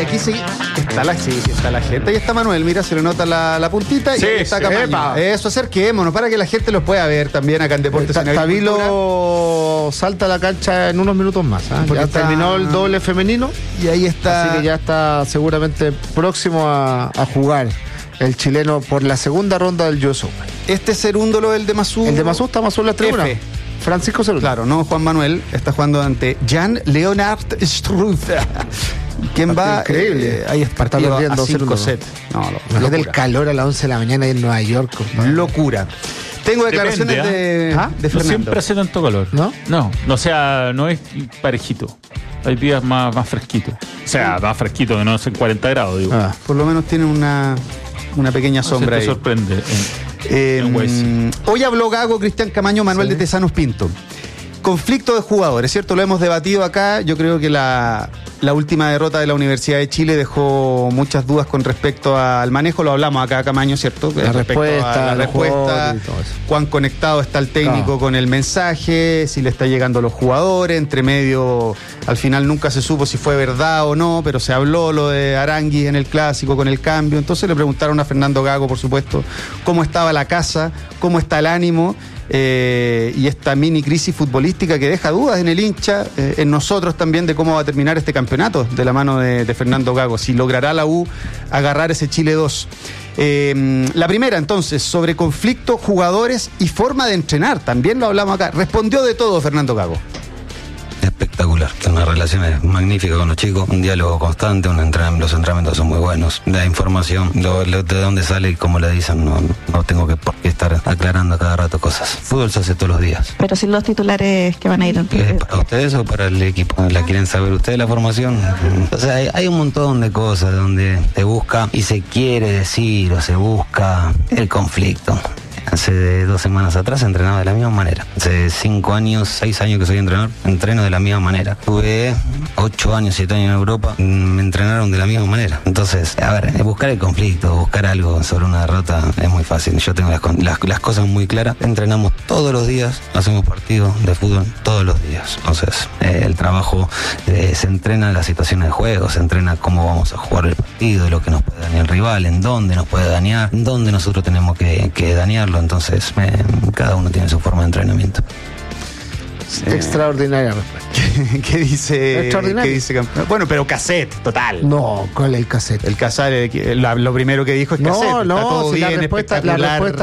aquí sí está la gente. Ahí está Manuel, mira, se le nota la puntita y ahí está Camaño. Eso, acerquémonos para que la gente los pueda ver también acá en Deportes en Agricultura. Tabilo salta a la cancha en unos minutos más. Ya terminó el doble femenino y ahí está. Así que ya está seguramente próximo a jugar el chileno por la segunda ronda del US Open. Este Cerúndolo, el de Masú. El de Masú está Masú en la tribuna. Francisco Cerúndolo. Claro, no Juan Manuel. Está jugando ante Jan Leonard Struth. ¿Quién va? Increíble. Ahí está partido a 5 sets. No, del calor a las 11 de la mañana en Nueva York. Locura. Tengo declaraciones de Fernando. No siempre hace tanto calor. ¿No? No, o sea, no es parejito. Hay días más fresquitos. O sea, más fresquito que no es en 40 grados, digo. Por lo menos tiene una pequeña sombra ahí. Te sorprende. Hoy habló Gago, Cristian Camaño, Manuel de Tesanos Pinto. Conflicto de jugadores, ¿cierto? Lo hemos debatido acá. Yo creo que la última derrota de la Universidad de Chile dejó muchas dudas con respecto al manejo. Lo hablamos acá, Camaño, ¿cierto? La respuesta, cuán conectado está el técnico con el mensaje, si le está llegando a los jugadores. Entre medio, al final nunca se supo si fue verdad o no, pero se habló lo de Aranguis en el Clásico con el cambio. Entonces le preguntaron a Fernando Gago, por supuesto, cómo estaba la casa, cómo está el ánimo. Y esta mini crisis futbolística que deja dudas en el hincha, en nosotros también, de cómo va a terminar este campeonato de la mano de Fernando Gago, si logrará la U agarrar ese Chile 2. La primera, entonces, sobre conflicto, jugadores y forma de entrenar, también lo hablamos acá. Respondió de todo Fernando Gago. Espectacular, una relación magnífica con los chicos, un diálogo constante, los entrenamientos son muy buenos, la información, de dónde sale y cómo le dicen, no tengo por qué estar aclarando cada rato cosas. Fútbol se hace todos los días. Pero sin los titulares que van a ir. ¿Es para ustedes o para el equipo? ¿La quieren saber ustedes la formación? O sea, hay un montón de cosas donde se busca y se quiere decir o se busca el conflicto. Hace 2 semanas atrás entrenaba de la misma manera. Hace 5 años, 6 años que soy entrenador, entreno de la misma manera. Tuve 8 años, 7 años en Europa, me entrenaron de la misma manera. Entonces, a ver, buscar el conflicto, buscar algo sobre una derrota es muy fácil. Yo tengo las cosas muy claras. Entrenamos todos los días, hacemos partidos de fútbol todos los días. Entonces, el trabajo se entrena en las situaciones de juego, se entrena cómo vamos a jugar el partido, lo que nos puede dañar el rival, en dónde nos puede dañar, en dónde nosotros tenemos que dañarlo. Entonces, cada uno tiene su forma de entrenamiento. Extraordinaria respuesta. ¿Qué dice? Extraordinario. ¿Qué dice? Bueno, pero cassette, total. No, ¿cuál es el cassette? El cassette, lo primero que dijo es cassette. No, si la respuesta que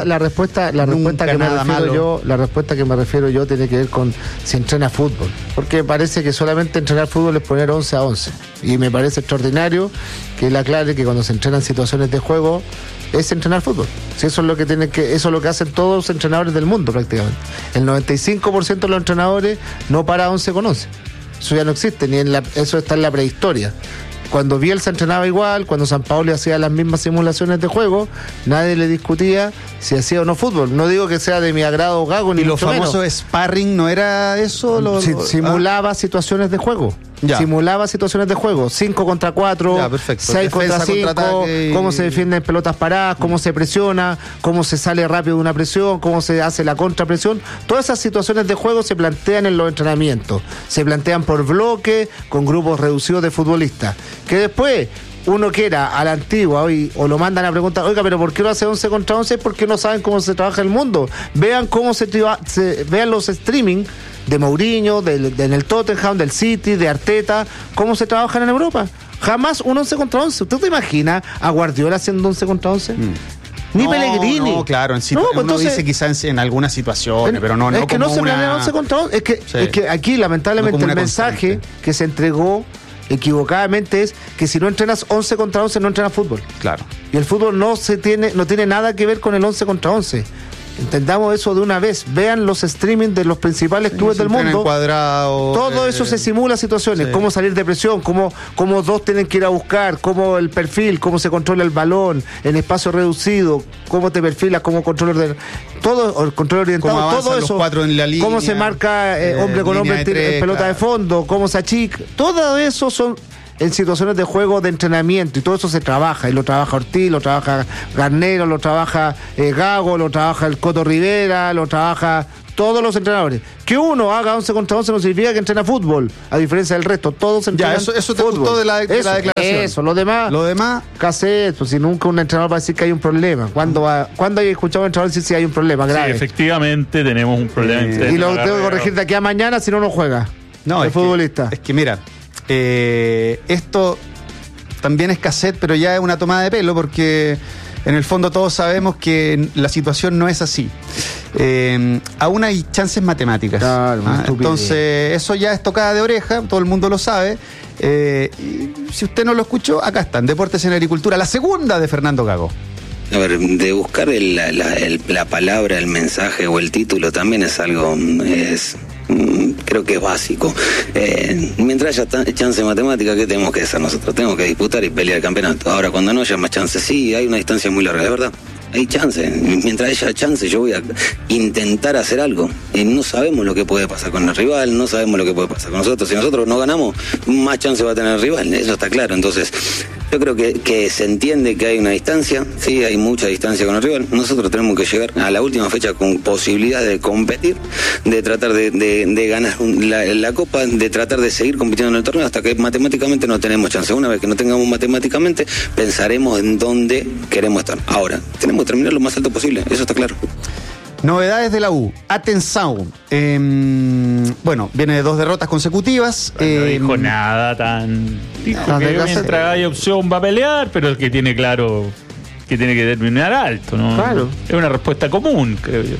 me refiero yo tiene que ver con si entrena fútbol. Porque me parece que solamente entrenar fútbol es poner 11 a 11. Y me parece extraordinario que él aclare que cuando se entrenan situaciones de juego es entrenar fútbol. Si eso es lo que eso es lo que hacen todos los entrenadores del mundo prácticamente. El 95% de los entrenadores no para 11 con 11. Eso ya no existe, eso está en la prehistoria. Cuando Bielsa entrenaba igual, cuando Sampaoli hacía las mismas simulaciones de juego, nadie le discutía si hacía o no fútbol. No digo que sea de mi agrado Gago, ni ¿y lo mucho famoso menos. Sparring no era eso? Simulaba situaciones de juego. Ya. Simulaba situaciones de juego, 5 contra 4, 6 contra 5, cómo se defienden pelotas paradas, cómo se presiona, cómo se sale rápido de una presión, cómo se hace la contrapresión. Todas esas situaciones de juego se plantean en los entrenamientos, se plantean por bloque, con grupos reducidos de futbolistas, que después uno quiera a la antigua hoy, o lo mandan a preguntar, oiga, pero ¿por qué no hace 11 contra 11? Porque no saben cómo se trabaja el mundo. Vean cómo vean los streaming de Mourinho, en el Tottenham, del City, de Arteta, cómo se trabajan en Europa. Jamás un 11 contra 11. ¿Usted te imagina a Guardiola haciendo 11 contra 11? Ni Pellegrini. No, claro, uno dice quizás en algunas situaciones, pero no. Es que no se planea 11 contra 11. Es que aquí, lamentablemente, el mensaje que se entregó equivocadamente es que si no entrenas 11 contra 11 no entrenas fútbol. Claro. Y el fútbol no tiene nada que ver con el 11 contra 11. Entendamos eso de una vez. Vean los streaming de los principales clubes del mundo. Todo eso se simula situaciones. Cómo salir de presión, cómo dos tienen que ir a buscar, cómo el perfil, cómo se controla el balón en espacio reducido, cómo te perfilas, cómo control todo, el control orientado, todo eso. Línea, cómo se marca hombre con hombre en pelota de fondo, cómo se achica. Todo eso son en situaciones de juego, de entrenamiento, y todo eso se trabaja, y lo trabaja Ortiz, lo trabaja Garnero, lo trabaja Gago, lo trabaja el Coto Rivera, lo trabaja Todos los entrenadores. Que uno haga 11 contra 11 no significa que entrena fútbol, a diferencia del resto. Todos entrenan eso te fútbol. gustó de la declaración. Eso, lo demás, cassette, pues si nunca un entrenador va a decir que hay un problema. ¿Cuándo hay escuchado a un entrenador decir si hay un problema grave? Sí, efectivamente tenemos un problema. Y lo tengo que corregir de aquí a mañana si no juega. No, el futbolista. Es que mira, esto también es cassette, pero ya es una tomada de pelo porque en el fondo todos sabemos que la situación no es así. Aún hay chances matemáticas. Claro, entonces eso ya es tocada de oreja, todo el mundo lo sabe. Y si usted no lo escuchó, acá están, Deportes en Agricultura, la segunda de Fernando Gago. A ver, de buscar la palabra, el mensaje o el título también es algo, creo que es básico. Mientras haya chance matemática, ¿qué tenemos que hacer nosotros? Tenemos que disputar y pelear el campeonato. Ahora, cuando no haya más chance, sí, hay una distancia muy larga, es verdad. Hay chance. Mientras haya chance, yo voy a intentar hacer algo. No sabemos lo que puede pasar con el rival, no sabemos lo que puede pasar con nosotros. Si nosotros no ganamos, más chance va a tener el rival. Eso está claro. Entonces, yo creo que se entiende que hay una distancia. Sí, hay mucha distancia con el rival. Nosotros tenemos que llegar a la última fecha con posibilidad de competir, de tratar de ganar la Copa, de tratar de seguir compitiendo en el torneo hasta que matemáticamente no tenemos chance. Una vez que no tengamos matemáticamente, pensaremos en dónde queremos estar. Ahora, tenemos que terminar lo más alto posible, eso está claro. Novedades de la U. Atenção. Bueno, viene de 2 derrotas consecutivas. No dijo nada tan... Dijo que mientras hay opción va a pelear, pero el que tiene claro que tiene que terminar alto, ¿no? Claro. Es una respuesta común, creo yo.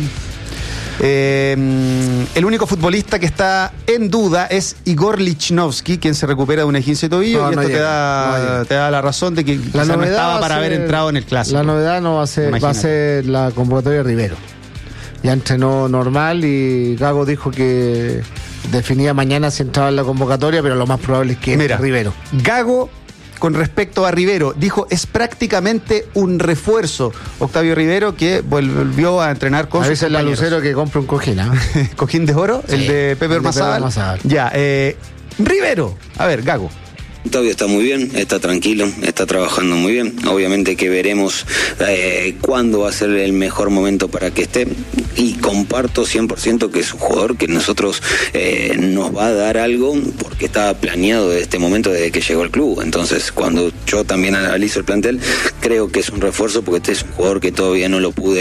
El único futbolista que está en duda es Igor Lichnowsky, quien se recupera de un esguince de tobillo, y esto te da la razón de que la novedad no estaba para haber entrado en el clásico. La novedad no va a ser la convocatoria de Rivero. Ya entrenó normal y Gago dijo que definía mañana si entraba en la convocatoria, pero lo más probable es que entre Rivero. Gago, con respecto a Rivero, dijo es prácticamente un refuerzo. Octavio Rivero, que volvió a entrenar con a veces la Lucero que compra un cojín, ¿eh? ¿Cojín de oro? Sí, el de Pepe Ormazábal. Ya, Rivero. A ver, Gago. Octavio está muy bien, está tranquilo, está trabajando muy bien. Obviamente que veremos cuándo va a ser el mejor momento para que esté. Y comparto 100% que es un jugador que nosotros nos va a dar algo porque estaba planeado desde este momento, desde que llegó al club. Entonces, cuando yo también analizo el plantel, creo que es un refuerzo porque este es un jugador que todavía no lo pude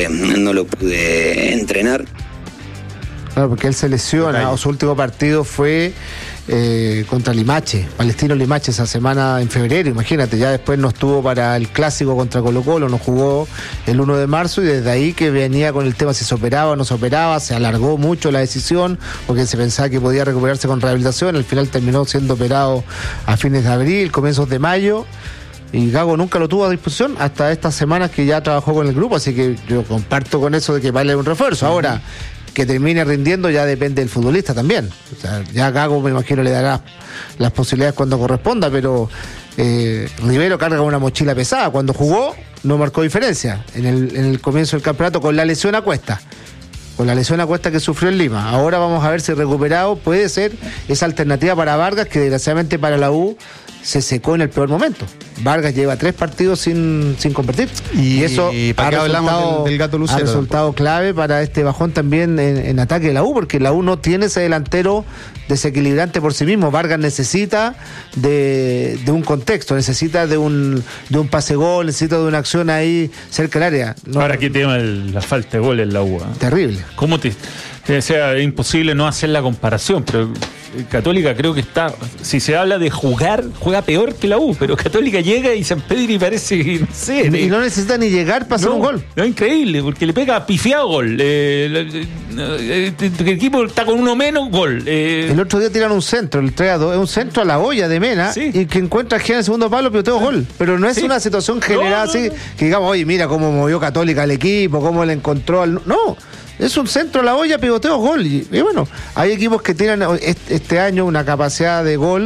entrenar. Claro, porque él se lesiona, su último partido fue contra Limache, Palestino Limache, esa semana en febrero, imagínate, ya después no estuvo para el clásico contra Colo-Colo, no jugó el 1 de marzo y desde ahí que venía con el tema si se operaba o no se operaba, se alargó mucho la decisión porque se pensaba que podía recuperarse con rehabilitación, al final terminó siendo operado a fines de abril, comienzos de mayo. Y Gago nunca lo tuvo a disposición hasta estas semanas que ya trabajó con el grupo, así que yo comparto con eso de que vale un refuerzo. Ahora, que termine rindiendo ya depende del futbolista también. O sea, ya Gago me imagino le dará las posibilidades cuando corresponda, pero Rivero carga una mochila pesada. Cuando jugó no marcó diferencia en el comienzo del campeonato con la lesión a cuesta. Con la lesión a cuesta que sufrió en Lima. Ahora vamos a ver si recuperado puede ser esa alternativa para Vargas, que desgraciadamente para la U se secó en el peor momento. Vargas lleva 3 partidos sin competir. Y eso ¿para qué hablamos del Gato Lucero? Ha resultado clave para este bajón también en ataque de la U, porque la U no tiene ese delantero desequilibrante por sí mismo. Vargas necesita de un contexto, necesita de un pase gol, necesita de una acción ahí cerca del área. Ahora, ¿qué tema la falta de gol en la U? Terrible. ¿Cómo es imposible no hacer la comparación, pero Católica creo que está, si se habla de jugar, juega peor que la U, pero Católica llega y San Pedro parece, no sé. Y no necesita ni llegar para hacer un gol. No, es increíble, porque le pega pifiado gol. El equipo está con uno menos, gol. El otro día tiran un centro, el 3-2, es un centro a la olla de Mena, sí. Y que encuentra en el segundo palo, piloteo gol. Pero no es una situación generada así, que digamos, oye, mira cómo movió Católica al equipo, cómo le encontró al... No. Es un centro a la olla, pivoteo, gol. Y bueno, hay equipos que tienen este año una capacidad de gol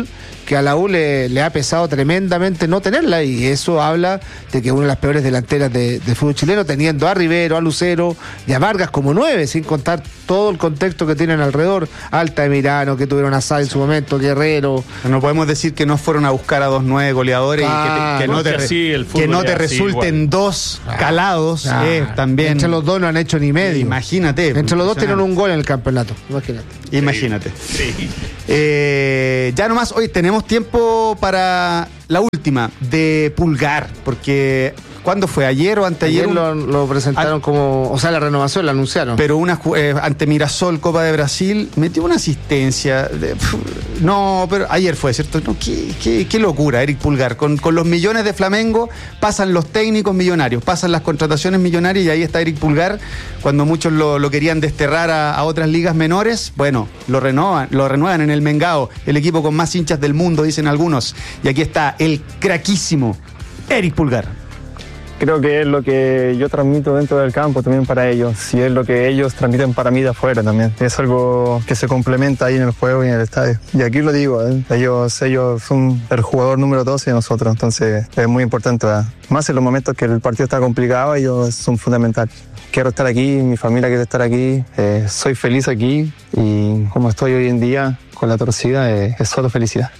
que a la U le ha pesado tremendamente no tenerla, y eso habla de que una de las peores delanteras de fútbol chileno, teniendo a Rivero, a Lucero y a Vargas como 9, sin contar todo el contexto que tienen alrededor, Altamirano, que tuvieron a Sá en su momento, Guerrero. No podemos decir que no fueron a buscar a 2 9 goleadores y que no te resulten igual. 2 calados, también. Entre los 2 no han hecho ni medio. Imagínate. Entre los 2 tienen un gol en el campeonato. Imagínate. Sí. Ya nomás, hoy tenemos tiempo para la última de Pulgar, porque ¿cuándo fue? ¿Ayer o anteayer? Ayer lo presentaron como, o sea, la renovación la anunciaron. Pero ante Mirasol, Copa de Brasil, metió una asistencia. No, pero ayer fue, ¿cierto? No, qué locura, Eric Pulgar. Con los millones de Flamengo pasan los técnicos millonarios, pasan las contrataciones millonarias, y ahí está Eric Pulgar. Cuando muchos lo querían desterrar a otras ligas menores, bueno, lo renuevan en el Mengao, el equipo con más hinchas del mundo, dicen algunos. Y aquí está el craquísimo Eric Pulgar. Creo que es lo que yo transmito dentro del campo también para ellos, y es lo que ellos transmiten para mí de afuera también. Es algo que se complementa ahí en el juego y en el estadio. Y aquí lo digo, ellos son el jugador número 12 de nosotros, entonces es muy importante, ¿verdad? Más en los momentos que el partido está complicado, ellos son fundamentales. Quiero estar aquí, mi familia quiere estar aquí, soy feliz aquí, y como estoy hoy en día con la torcida, es solo felicidad.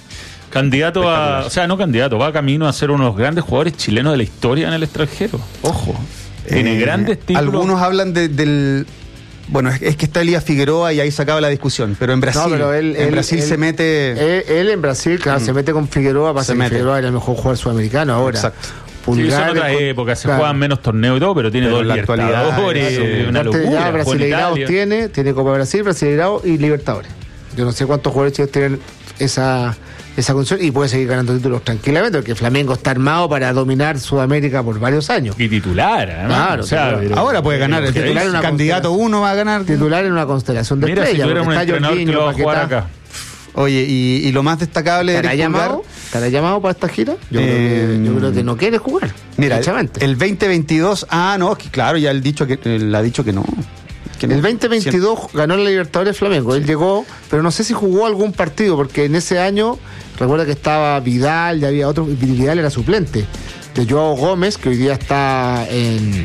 Va camino a ser uno de los grandes jugadores chilenos de la historia en el extranjero. Ojo, tiene grandes títulos. Algunos hablan del... Bueno, es que está Elías Figueroa y ahí se acaba la discusión, pero en Brasil, se mete... Él en Brasil, claro, se mete con Figueroa, pasa que Figueroa era el mejor jugador sudamericano ahora. Exacto. Pulgar, sí, eso en otra época, se juegan menos torneos y todo, pero tiene 2 Libertadores, una locura. Brasileirados tiene Copa de Brasil, Brasileirados y Libertadores. Yo no sé cuántos jugadores chilenos tienen esa condición, y puede seguir ganando títulos tranquilamente, porque Flamengo está armado para dominar Sudamérica por varios años. Y titular, además. Claro, ahora puede ganar. El titular, en candidato 1 va a ganar. Titular en una constelación de estrellas. Si tuviera un entrenador que lo va a jugar acá. Oye, y lo más destacable de Eric Pulgar... ¿Te llamado para esta gira? Yo creo que no quiere jugar. Mira, el 2022... claro, ya él ha dicho que no. El 2022 ganó la Libertadores Flamengo. Él llegó, pero no sé si jugó algún partido, porque en ese año, recuerda que estaba Vidal, ya había otro, Vidal era suplente de Joao Gómez, que hoy día está en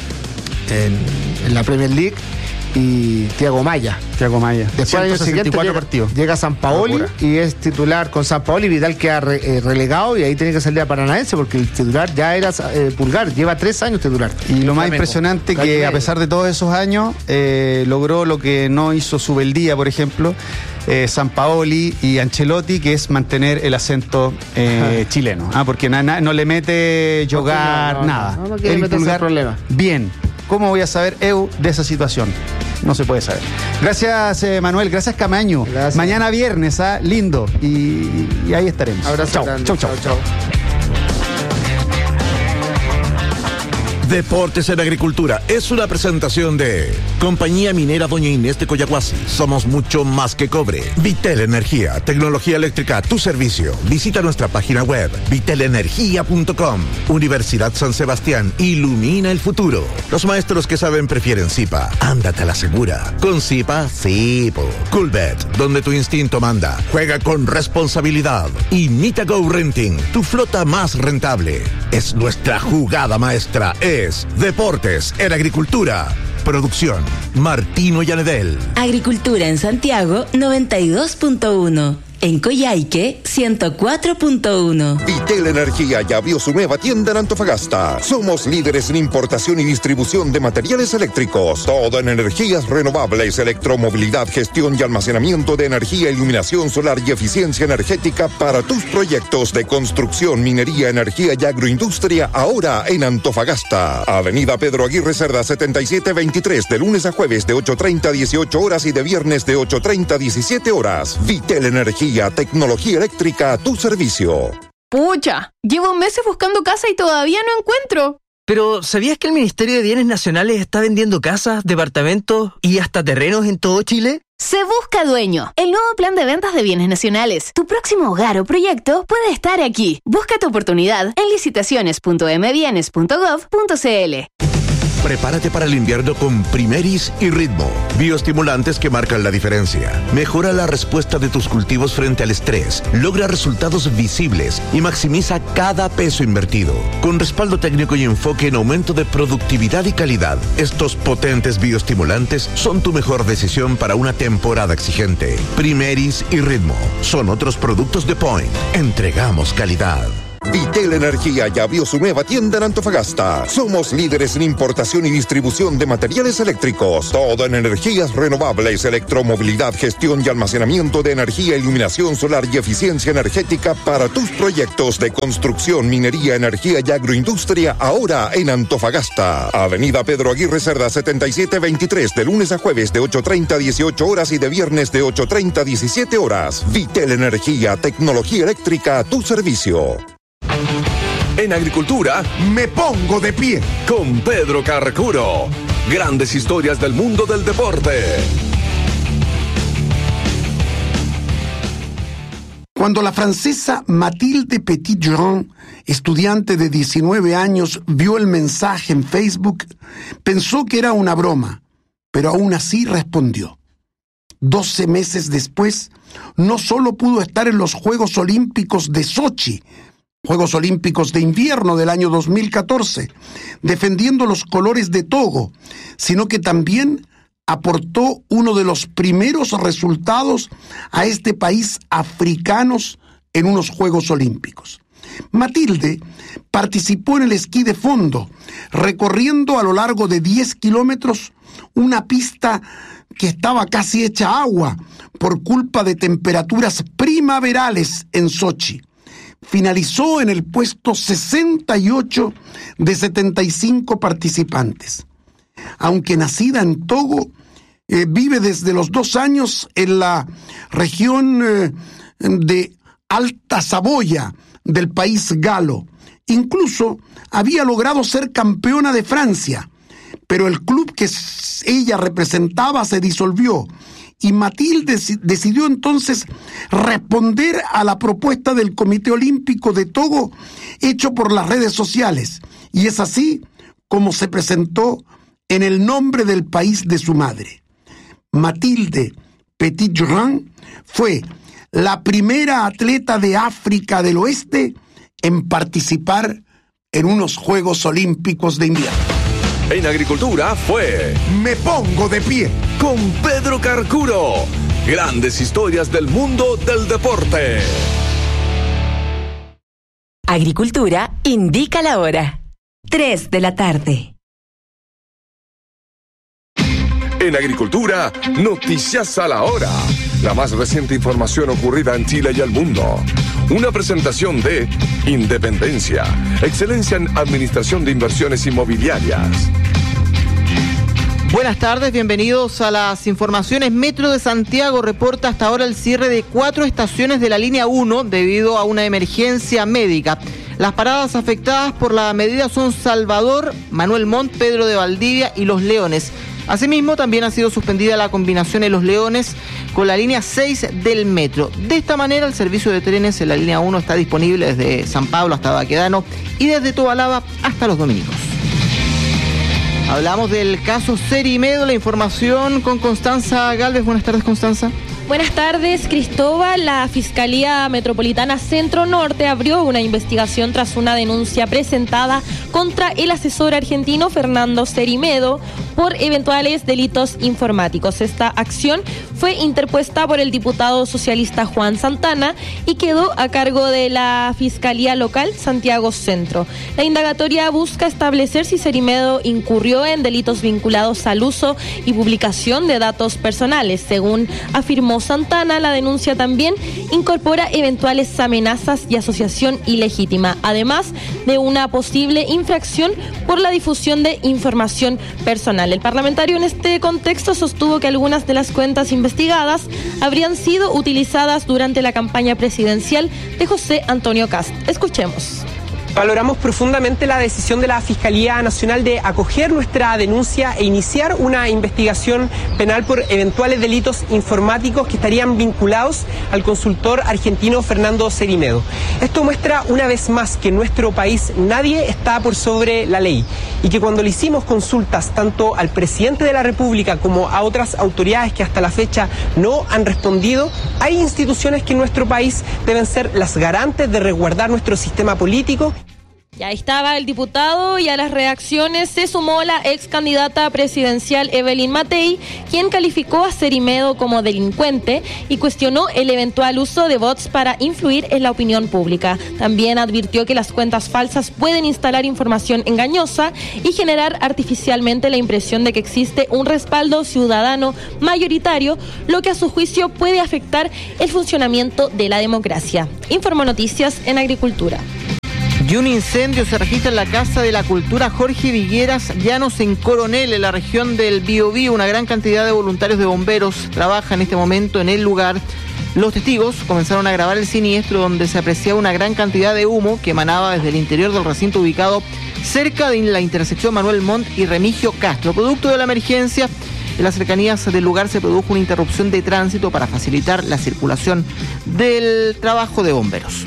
la Premier League, y Thiago Maya. Después al año siguiente llega Sampaoli y es titular con Sampaoli. Vidal queda relegado, y ahí tiene que salir a Paranaense, porque el titular ya era Pulgar, lleva 3 años titular. Y lo más impresionante que a pesar de todos esos años logró lo que no hizo Subeldía, por ejemplo, Sampaoli y Ancelotti, que es mantener el acento chileno, porque no le mete Jogar, nada. No quiere meterse en problema. Bien. ¿Cómo voy a saber de esa situación? No se puede saber. Gracias, Manuel. Gracias, Camaño. Gracias. Mañana viernes, lindo. Y ahí estaremos. Abrazo. Chau. Deportes en Agricultura es una presentación de Compañía Minera Doña Inés de Coyahuasi. Somos mucho más que cobre. Vitel Energía, tecnología eléctrica a tu servicio. Visita nuestra página web vitelenergia.com. Universidad San Sebastián, ilumina el futuro. Los maestros que saben prefieren Zipa. Ándate a la segura. Con Zipa, sí. Coolbet, donde tu instinto manda. Juega con responsabilidad. Y Nitago Renting, tu flota más rentable. Es nuestra jugada maestra. Deportes en Agricultura. Producción Martino Yanedel. Agricultura en Santiago 92.1. En Coyhaique, 104.1. Vitel Energía ya abrió su nueva tienda en Antofagasta. Somos líderes en importación y distribución de materiales eléctricos. Todo en energías renovables, electromovilidad, gestión y almacenamiento de energía, iluminación solar y eficiencia energética para tus proyectos de construcción, minería, energía y agroindustria, ahora en Antofagasta. Avenida Pedro Aguirre Cerda 7723, de lunes a jueves de 8:30 a 18 horas y de viernes de 8:30 a 17 horas. Vitel Energía. Tecnología eléctrica a tu servicio. Pucha, llevo meses buscando casa y todavía no encuentro. Pero, ¿sabías que el Ministerio de Bienes Nacionales está vendiendo casas, departamentos y hasta terrenos en todo Chile? Se busca dueño. El nuevo plan de ventas de bienes nacionales. Tu próximo hogar o proyecto puede estar aquí. Busca tu oportunidad en licitaciones.mbienes.gov.cl. Prepárate para el invierno con Primeris y Ritmo, bioestimulantes que marcan la diferencia. Mejora la respuesta de tus cultivos frente al estrés, logra resultados visibles y maximiza cada peso invertido. Con respaldo técnico y enfoque en aumento de productividad y calidad, estos potentes bioestimulantes son tu mejor decisión para una temporada exigente. Primeris y Ritmo son otros productos de Point. Entregamos calidad. Vitel Energía ya abrió su nueva tienda en Antofagasta. Somos líderes en importación y distribución de materiales eléctricos. Todo en energías renovables, electromovilidad, gestión y almacenamiento de energía, iluminación solar y eficiencia energética para tus proyectos de construcción, minería, energía y agroindustria, ahora en Antofagasta. Avenida Pedro Aguirre Cerda 7723, de lunes a jueves de 8:30 a 18 horas y de viernes de 8:30 a 17 horas. Vitel Energía, tecnología eléctrica a tu servicio. En agricultura, me pongo de pie con Pedro Carcuro. Grandes historias del mundo del deporte. Cuando la francesa Mathilde Petit-Durand, estudiante de 19 años, vio el mensaje en Facebook, pensó que era una broma, pero aún así respondió. 12 meses después, no solo pudo estar en los Juegos Olímpicos de Sochi, Juegos Olímpicos de Invierno del año 2014, defendiendo los colores de Togo, sino que también aportó uno de los primeros resultados a este país africanos en unos Juegos Olímpicos. Mathilde participó en el esquí de fondo, recorriendo a lo largo de 10 kilómetros una pista que estaba casi hecha agua por culpa de temperaturas primaverales en Sochi. Finalizó en el puesto 68 de 75 participantes. Aunque nacida en Togo, vive desde los 2 años en la región de Alta Saboya del país galo. Incluso había logrado ser campeona de Francia, pero el club que ella representaba se disolvió. Y Mathilde decidió entonces responder a la propuesta del Comité Olímpico de Togo hecho por las redes sociales. Y es así como se presentó en el nombre del país de su madre. Mathilde Petit-Durand fue la primera atleta de África del Oeste en participar en unos Juegos Olímpicos de Invierno. En agricultura fue Me pongo de pie con Pedro Carcuro. Grandes historias del mundo del deporte. Agricultura indica la hora. 3 de la tarde. En agricultura, noticias a la hora. La más reciente información ocurrida en Chile y el mundo. Una presentación de Independencia, excelencia en administración de inversiones inmobiliarias. Buenas tardes, bienvenidos a las informaciones. Metro de Santiago reporta hasta ahora el cierre de 4 estaciones de la línea 1 debido a una emergencia médica. Las paradas afectadas por la medida son Salvador, Manuel Montt, Pedro de Valdivia y Los Leones. Asimismo, también ha sido suspendida la combinación en Los Leones con la línea 6 del metro. De esta manera, el servicio de trenes en la línea 1 está disponible desde San Pablo hasta Baquedano y desde Tobalaba hasta Los Dominicos. Hablamos del caso Cerimedo, la información con Constanza Galvez. Buenas tardes, Constanza. Buenas tardes, Cristóbal. La Fiscalía Metropolitana Centro Norte abrió una investigación tras una denuncia presentada contra el asesor argentino Fernando Cerimedo por eventuales delitos informáticos. Esta acción fue interpuesta por el diputado socialista Juan Santana y quedó a cargo de la Fiscalía Local Santiago Centro. La indagatoria busca establecer si Cerimedo incurrió en delitos vinculados al uso y publicación de datos personales. Según afirmó Santana, la denuncia también incorpora eventuales amenazas y asociación ilegítima, además de una posible infracción por la difusión de información personal. El parlamentario en este contexto sostuvo que algunas de las cuentas investigadas habrían sido utilizadas durante la campaña presidencial de José Antonio Kast. Escuchemos. Valoramos profundamente la decisión de la Fiscalía Nacional de acoger nuestra denuncia e iniciar una investigación penal por eventuales delitos informáticos que estarían vinculados al consultor argentino Fernando Cerimedo. Esto muestra una vez más que en nuestro país nadie está por sobre la ley y que cuando le hicimos consultas tanto al presidente de la República como a otras autoridades que hasta la fecha no han respondido, hay instituciones que en nuestro país deben ser las garantes de resguardar nuestro sistema político. Y ahí estaba el diputado, y a las reacciones se sumó la ex candidata presidencial Evelyn Matei, quien calificó a Cerimedo como delincuente y cuestionó el eventual uso de bots para influir en la opinión pública. También advirtió que las cuentas falsas pueden instalar información engañosa y generar artificialmente la impresión de que existe un respaldo ciudadano mayoritario, lo que a su juicio puede afectar el funcionamiento de la democracia. Informó Noticias en Agricultura. Y un incendio se registra en la Casa de la Cultura Jorge Vigueras Llanos en Coronel, en la región del Biobío. Una gran cantidad de voluntarios de bomberos trabaja en este momento en el lugar. Los testigos comenzaron a grabar el siniestro, donde se apreciaba una gran cantidad de humo que emanaba desde el interior del recinto ubicado cerca de la intersección Manuel Montt y Remigio Castro. Producto de la emergencia, en las cercanías del lugar se produjo una interrupción de tránsito para facilitar la circulación del trabajo de bomberos.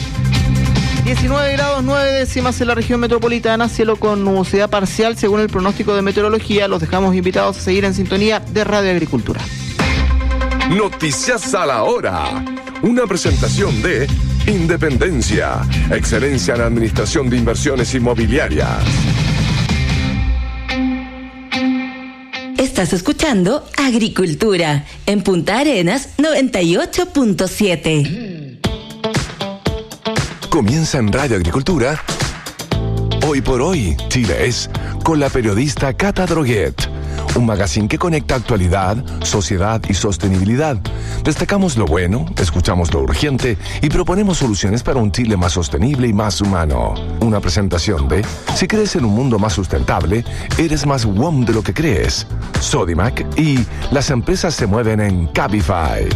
19 grados 9 décimas en la región metropolitana, cielo con nubosidad parcial según el pronóstico de meteorología. Los dejamos invitados a seguir en sintonía de Radio Agricultura. Noticias a la hora. Una presentación de Independencia, excelencia en administración de inversiones inmobiliarias. Estás escuchando Agricultura en Punta Arenas 98.7. Comienza en Radio Agricultura. Hoy por hoy, Chile es, con la periodista Cata Droguet. Un magazine que conecta actualidad, sociedad y sostenibilidad. Destacamos lo bueno, escuchamos lo urgente y proponemos soluciones para un Chile más sostenible y más humano. Una presentación de, si crees en un mundo más sustentable, eres más WOM de lo que crees. Sodimac y las empresas se mueven en Cabify.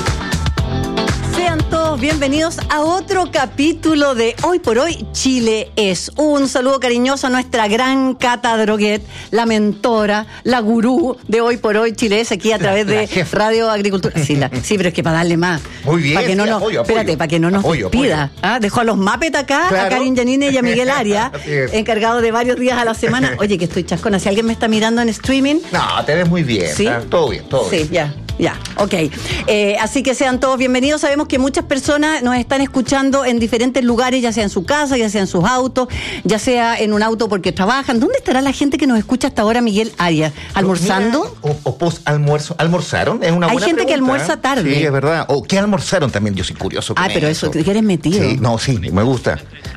Sean todos bienvenidos a otro capítulo de Hoy por Hoy Chile es. Un saludo cariñoso a nuestra gran Cata Droguet, la mentora, la gurú de Hoy por Hoy Chile es, aquí a través de Radio Agricultura. Sí, pero es que para darle más. Muy bien. Para que no nos, espérate, para que no nos despida. ¿Ah? Dejó a los Muppet acá, claro, a Karin Yanine y a Miguel Aria, encargados de varios días a la semana. Oye, que estoy chascona. Si alguien me está mirando en streaming. No, te ves muy bien. ¿Sí? Todo bien, todo bien. Sí, ya, ok. Así que sean todos bienvenidos. Sabemos que muchas personas nos están escuchando en diferentes lugares, ya sea en su casa, ya sea en sus autos, ya sea en un auto porque trabajan. ¿Dónde estará la gente que nos escucha hasta ahora, Miguel Arias? ¿Almorzando? O post-almuerzo. ¿Almorzaron? Es una buena pregunta. Hay gente que almuerza tarde. Sí, es verdad. ¿O qué almorzaron también? Yo soy curioso. Pero eso, ¿te quieres metido? Sí, me gusta.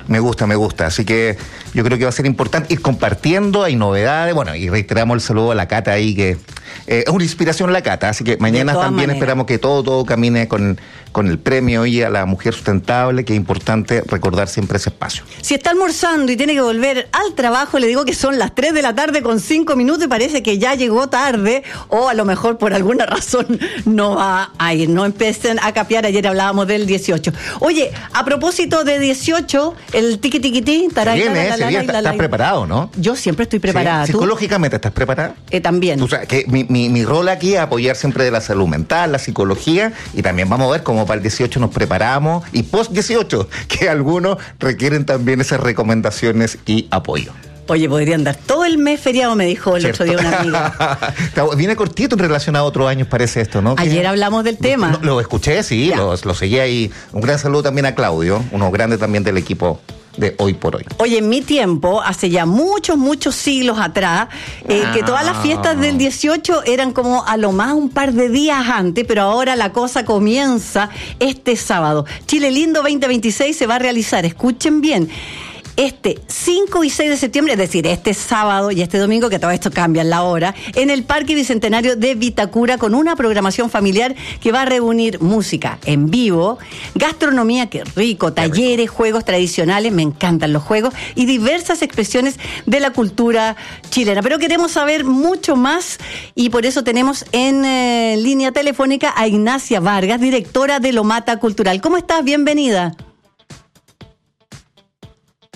Así que yo creo que va a ser importante ir compartiendo, hay novedades. Bueno, y reiteramos el saludo a la Cata ahí, que es una inspiración la Cata, así que mañana también esperamos que todo camine con el premio y a la mujer sustentable, que es importante recordar siempre ese espacio. Si está almorzando y tiene que volver al trabajo, le digo que son las 3 de la tarde con 5 minutos y parece que ya llegó tarde, o a lo mejor por alguna razón no va a ir. No empiecen a capear, ayer hablábamos del 18. Oye, a propósito de 18, el tiqui-tiqui-ti, ¿Estás preparado, no? Yo siempre estoy preparada. Sí. ¿Psicológicamente estás preparada? También. O sea, que mi rol aquí es apoyar siempre de la salud mental, la psicología, y también vamos a ver cómo para el 18 nos preparamos, y post 18, que algunos requieren también esas recomendaciones y apoyo. Oye, podrían dar todo el mes feriado, me dijo el otro día una amiga. Viene cortito en relación a otros años, parece esto, ¿no? Ayer hablamos del tema. Lo escuché, sí, lo seguí ahí. Un gran saludo también a Claudio, uno grande también del equipo de Hoy por Hoy. Oye, en mi tiempo, hace ya muchos siglos atrás, que todas las fiestas del 18 eran como a lo más un par de días antes, pero ahora la cosa comienza este sábado. Chile Lindo 2026 se va a realizar, escuchen bien, este 5 y 6 de septiembre, es decir, este sábado y este domingo, que todo esto cambia en la hora, en el Parque Bicentenario de Vitacura, con una programación familiar que va a reunir música en vivo, gastronomía, que rico, talleres, juegos tradicionales, me encantan los juegos, y diversas expresiones de la cultura chilena. Pero queremos saber mucho más, y por eso tenemos en línea telefónica a Ignacia Vargas, directora de Lomata Cultural. ¿Cómo estás? Bienvenida.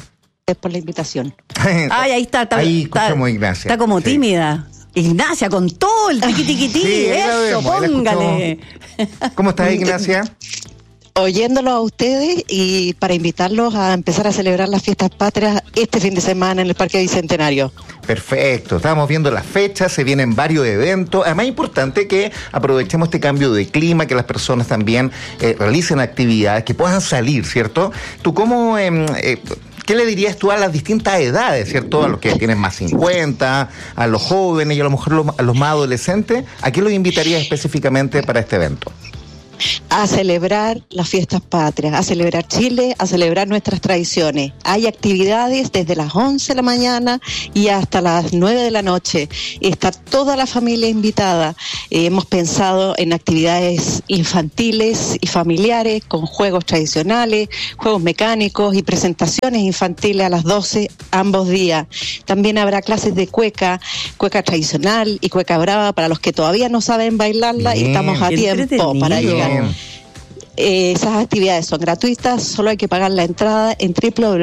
por la invitación. Ay, ahí está. Ahí escuchamos a Ignacia. Está como tímida. Ignacia, con todo el tiqui-tiqui-tiqui. Sí, eso, póngale. ¿Cómo estás, Ignacia? Oyéndolos a ustedes y para invitarlos a empezar a celebrar las fiestas patrias este fin de semana en el Parque Bicentenario. Perfecto, estamos viendo las fechas, se vienen varios eventos. Además es importante que aprovechemos este cambio de clima, que las personas también realicen actividades, que puedan salir, ¿cierto? ¿Tú cómo... ¿Qué le dirías tú a las distintas edades, cierto? A los que tienen más 50, a los jóvenes y a lo mejor a los más adolescentes. ¿A qué los invitarías específicamente para este evento? A celebrar las fiestas patrias, a celebrar Chile, a celebrar nuestras tradiciones. Hay actividades desde las 11 de la mañana y hasta las 9 de la noche. Está toda la familia invitada. Hemos pensado en actividades infantiles y familiares con juegos tradicionales, juegos mecánicos y presentaciones infantiles a las 12 ambos días. También habrá clases de cueca tradicional y cueca brava para los que todavía no saben bailarla. Bien, y estamos a tiempo para llegar. Esas actividades son gratuitas, solo hay que pagar la entrada en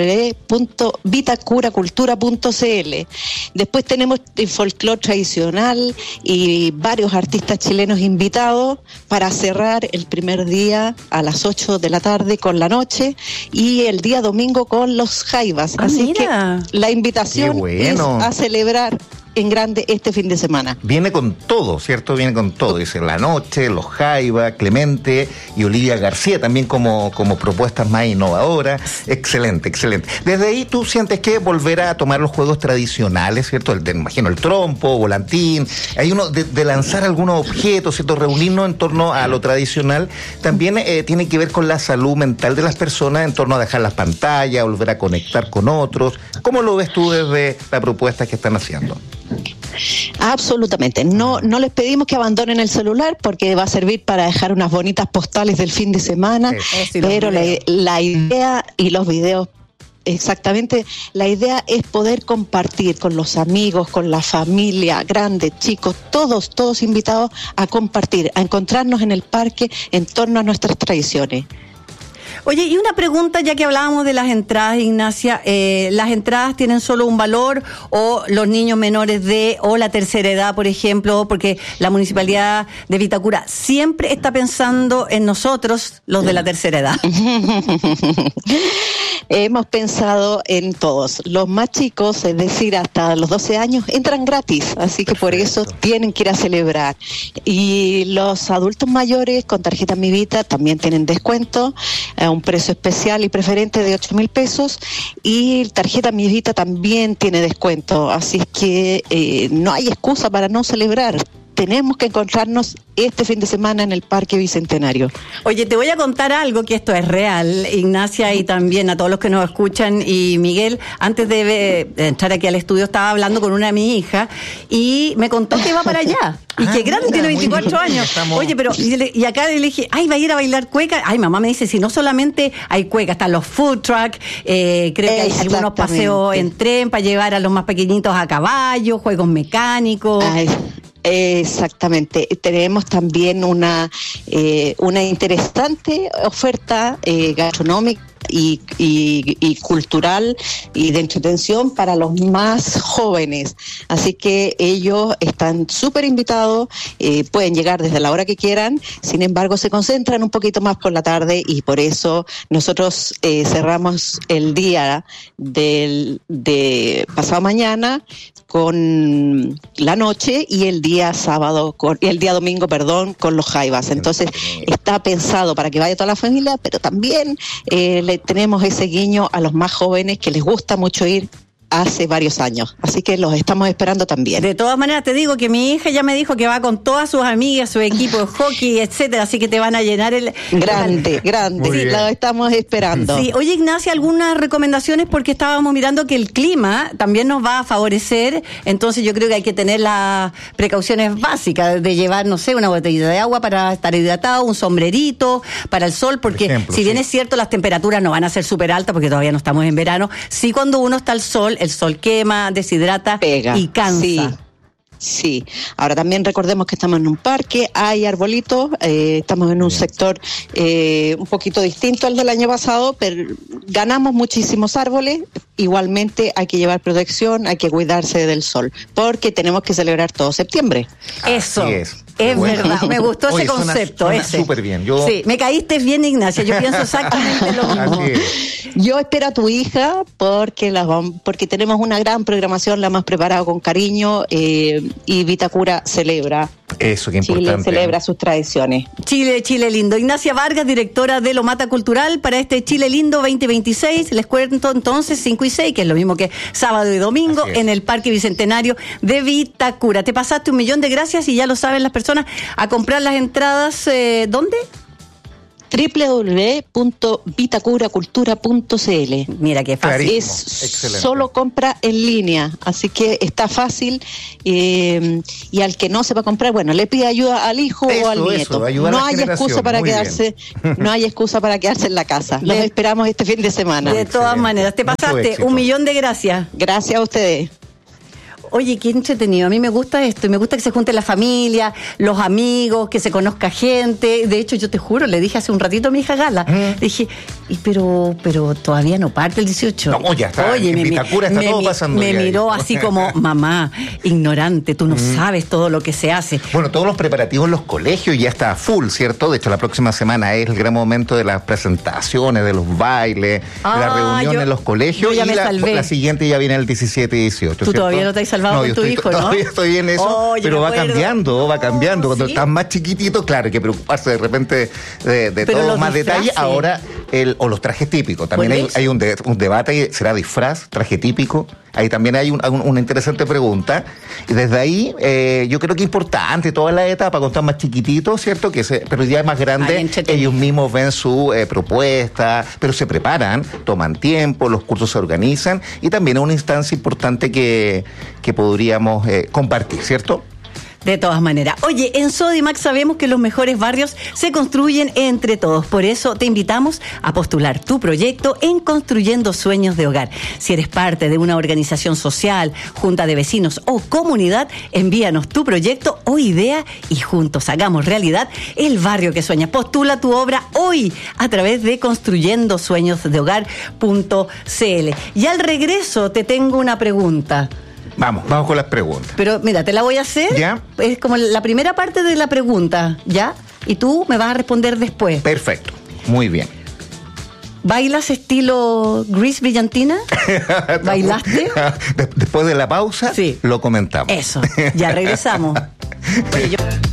www.vitacuracultura.cl. Después tenemos el folclore tradicional y varios artistas chilenos invitados para cerrar el primer día a las 8 de la tarde con la noche y el día domingo con los jaivas. Así que la invitación es a celebrar en grande este fin de semana. Viene con todo, ¿cierto? Viene con todo. Dice La Noche, Los Jaiba, Clemente y Olivia García también como propuestas más innovadoras. Excelente, excelente. Desde ahí tú sientes que volver a tomar los juegos tradicionales, ¿cierto? Me imagino el trompo, volantín, hay uno de lanzar algunos objetos, ¿cierto? Reunirnos en torno a lo tradicional. También tiene que ver con la salud mental de las personas en torno a dejar las pantallas, volver a conectar con otros. ¿Cómo lo ves tú desde la propuesta que están haciendo? Absolutamente, no les pedimos que abandonen el celular porque va a servir para dejar unas bonitas postales del fin de semana, pero la idea y los videos, exactamente, la idea es poder compartir con los amigos, con la familia, grandes, chicos, todos invitados a compartir, a encontrarnos en el parque en torno a nuestras tradiciones. Oye, y una pregunta, ya que hablábamos de las entradas, Ignacia, ¿las entradas tienen solo un valor o los niños menores o la tercera edad, por ejemplo? Porque la Municipalidad de Vitacura siempre está pensando en nosotros, los de la tercera edad. Hemos pensado en todos. Los más chicos, es decir, hasta los 12 años, entran gratis, así que por eso tienen que ir a celebrar. Y los adultos mayores con tarjeta Mi Vita también tienen descuento, a un precio especial y preferente de 8.000 pesos, y tarjeta Mi Vita también tiene descuento, así que no hay excusa para no celebrar. Tenemos que encontrarnos este fin de semana en el Parque Bicentenario. Oye, te voy a contar algo, que esto es real, Ignacia, y también a todos los que nos escuchan. Y Miguel, antes de entrar aquí al estudio, estaba hablando con una de mis hijas y me contó que va para allá. Y que grande, tiene 24 años. Oye, pero, y acá le dije, va a ir a bailar cueca. Ay, mamá me dice, si no solamente hay cueca, están los food truck, creo que hay algunos paseos en tren para llevar a los más pequeñitos a caballo, juegos mecánicos. Exactamente. Tenemos también una interesante oferta gastronómica y cultural y de entretención para los más jóvenes. Así que ellos están súper invitados, pueden llegar desde la hora que quieran, sin embargo se concentran un poquito más por la tarde y por eso nosotros cerramos el día de pasado mañana con la noche y el día domingo, con los jaivas. Entonces está pensado para que vaya toda la familia, pero también le tenemos ese guiño a los más jóvenes que les gusta mucho ir hace varios años, así que los estamos esperando también. De todas maneras te digo que mi hija ya me dijo que va con todas sus amigas, su equipo de hockey, etcétera, así que te van a llenar el... Grande, sí, lo estamos esperando. Sí. Oye, Ignacia, algunas recomendaciones, porque estábamos mirando que el clima también nos va a favorecer, entonces yo creo que hay que tener las precauciones básicas de llevar, no sé, una botellita de agua para estar hidratado, un sombrerito para el sol, porque si bien es cierto las temperaturas no van a ser súper altas porque todavía no estamos en verano, sí, cuando uno está al sol, el sol quema, deshidrata, pega, y cansa. Sí, ahora también recordemos que estamos en un parque, hay arbolitos, estamos en un sector un poquito distinto al del año pasado, pero ganamos muchísimos árboles. Igualmente hay que llevar protección, hay que cuidarse del sol, porque tenemos que celebrar todo septiembre. Eso. Así es bueno. Verdad, me gustó ese concepto. Suena súper bien. Sí, me caíste bien, Ignacia, yo pienso exactamente lo mismo. Yo espero a tu hija porque tenemos una gran programación, la hemos preparado con cariño y Vitacura celebra. Eso, que importante. Chile celebra sus tradiciones. Chile lindo. Ignacia Vargas, directora de Lomata Cultural, para este Chile Lindo 2026. Les cuento entonces 5 y 6, que es lo mismo que sábado y domingo, en el Parque Bicentenario de Vitacura. Te pasaste 1 millón de gracias y ya lo saben las personas a comprar las entradas. ¿Dónde? www.vitacuracultura.cl. Mira qué fácil. Es solo compra en línea, así que está fácil. Y al que no sepa comprar, bueno, le pide ayuda al hijo o al nieto. No hay excusa para quedarse, no hay excusa para quedarse en la casa. Los esperamos este fin de semana. De todas maneras, te pasaste 1 millón de gracias. Gracias a ustedes. Oye, qué entretenido. A mí me gusta esto y me gusta que se junte la familia, los amigos, que se conozca gente. De hecho, yo te juro, le dije hace un ratito a mi hija Gala, dije, pero todavía no parte el 18. No, ya está. Oye, en Vitacura está todo pasando. Me miró así como, mamá, ignorante, tú no sabes todo lo que se hace. Bueno, todos los preparativos en los colegios ya está full, ¿cierto? De hecho, la próxima semana es el gran momento de las presentaciones, de los bailes, de las reuniones en los colegios. Y la siguiente ya viene el 17 y 18. Tú ¿cierto? Todavía no te has salvado con tu hijo, ¿no? Todavía estoy en eso, pero va cambiando. Cuando estás más chiquitito, claro, hay que preocuparse de repente de todo más detalle. Ahora, o los trajes típicos. También hay un debate, ¿será disfraz, traje típico? Ahí también hay una interesante pregunta. Y desde ahí, yo creo que es importante toda la etapa, cuando están más chiquititos, ¿cierto? Pero ya es más grande, ellos mismos ven su propuesta, pero se preparan, toman tiempo, los cursos se organizan, y también es una instancia importante que podríamos compartir, ¿cierto? De todas maneras. Oye, en Sodimac sabemos que los mejores barrios se construyen entre todos. Por eso te invitamos a postular tu proyecto en Construyendo Sueños de Hogar. Si eres parte de una organización social, junta de vecinos o comunidad, envíanos tu proyecto o idea y juntos hagamos realidad el barrio que sueñas. Postula tu obra hoy a través de construyendosueñosdehogar.cl. Y al regreso te tengo una pregunta. Vamos con las preguntas. Pero mira, te la voy a hacer. ¿Ya? Es como la primera parte de la pregunta, ¿ya? Y tú me vas a responder después. Perfecto, muy bien. ¿Bailas estilo Grease Brillantina? ¿Bailaste? Después de la pausa, sí, lo comentamos. Eso, ya regresamos. Oye,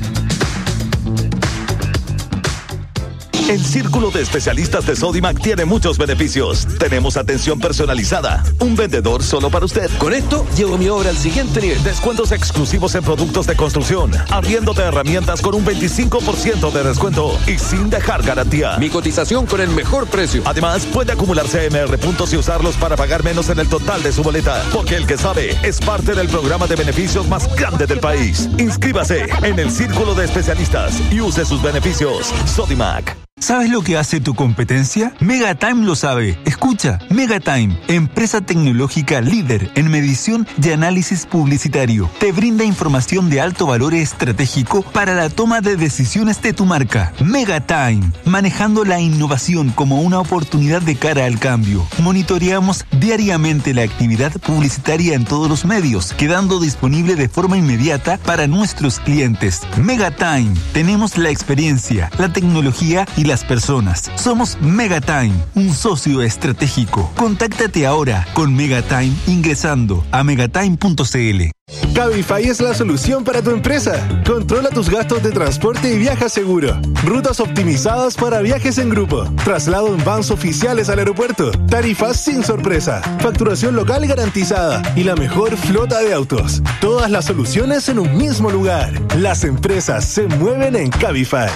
El Círculo de Especialistas de Sodimac tiene muchos beneficios. Tenemos atención personalizada, un vendedor solo para usted. Con esto, llevo mi obra al siguiente nivel. Descuentos exclusivos en productos de construcción, arriendo de herramientas con un 25% de descuento y sin dejar garantía. Mi cotización con el mejor precio. Además, puede acumular CMR puntos y usarlos para pagar menos en el total de su boleta. Porque el que sabe es parte del programa de beneficios más grande del país. Inscríbase en el Círculo de Especialistas y use sus beneficios. Sodimac. ¿Sabes lo que hace tu competencia? Megatime lo sabe. Escucha, Megatime, empresa tecnológica líder en medición y análisis publicitario. Te brinda información de alto valor estratégico para la toma de decisiones de tu marca. Megatime, manejando la innovación como una oportunidad de cara al cambio. Monitoreamos diariamente la actividad publicitaria en todos los medios, quedando disponible de forma inmediata para nuestros clientes. Megatime, tenemos la experiencia, la tecnología y las personas. Somos Megatime, un socio estratégico. Contáctate ahora con Megatime ingresando a megatime.cl. Cabify es la solución para tu empresa. Controla tus gastos de transporte y viaja seguro. Rutas optimizadas para viajes en grupo. Traslado en vans oficiales al aeropuerto. Tarifas sin sorpresa. Facturación local garantizada. Y la mejor flota de autos. Todas las soluciones en un mismo lugar. Las empresas se mueven en Cabify.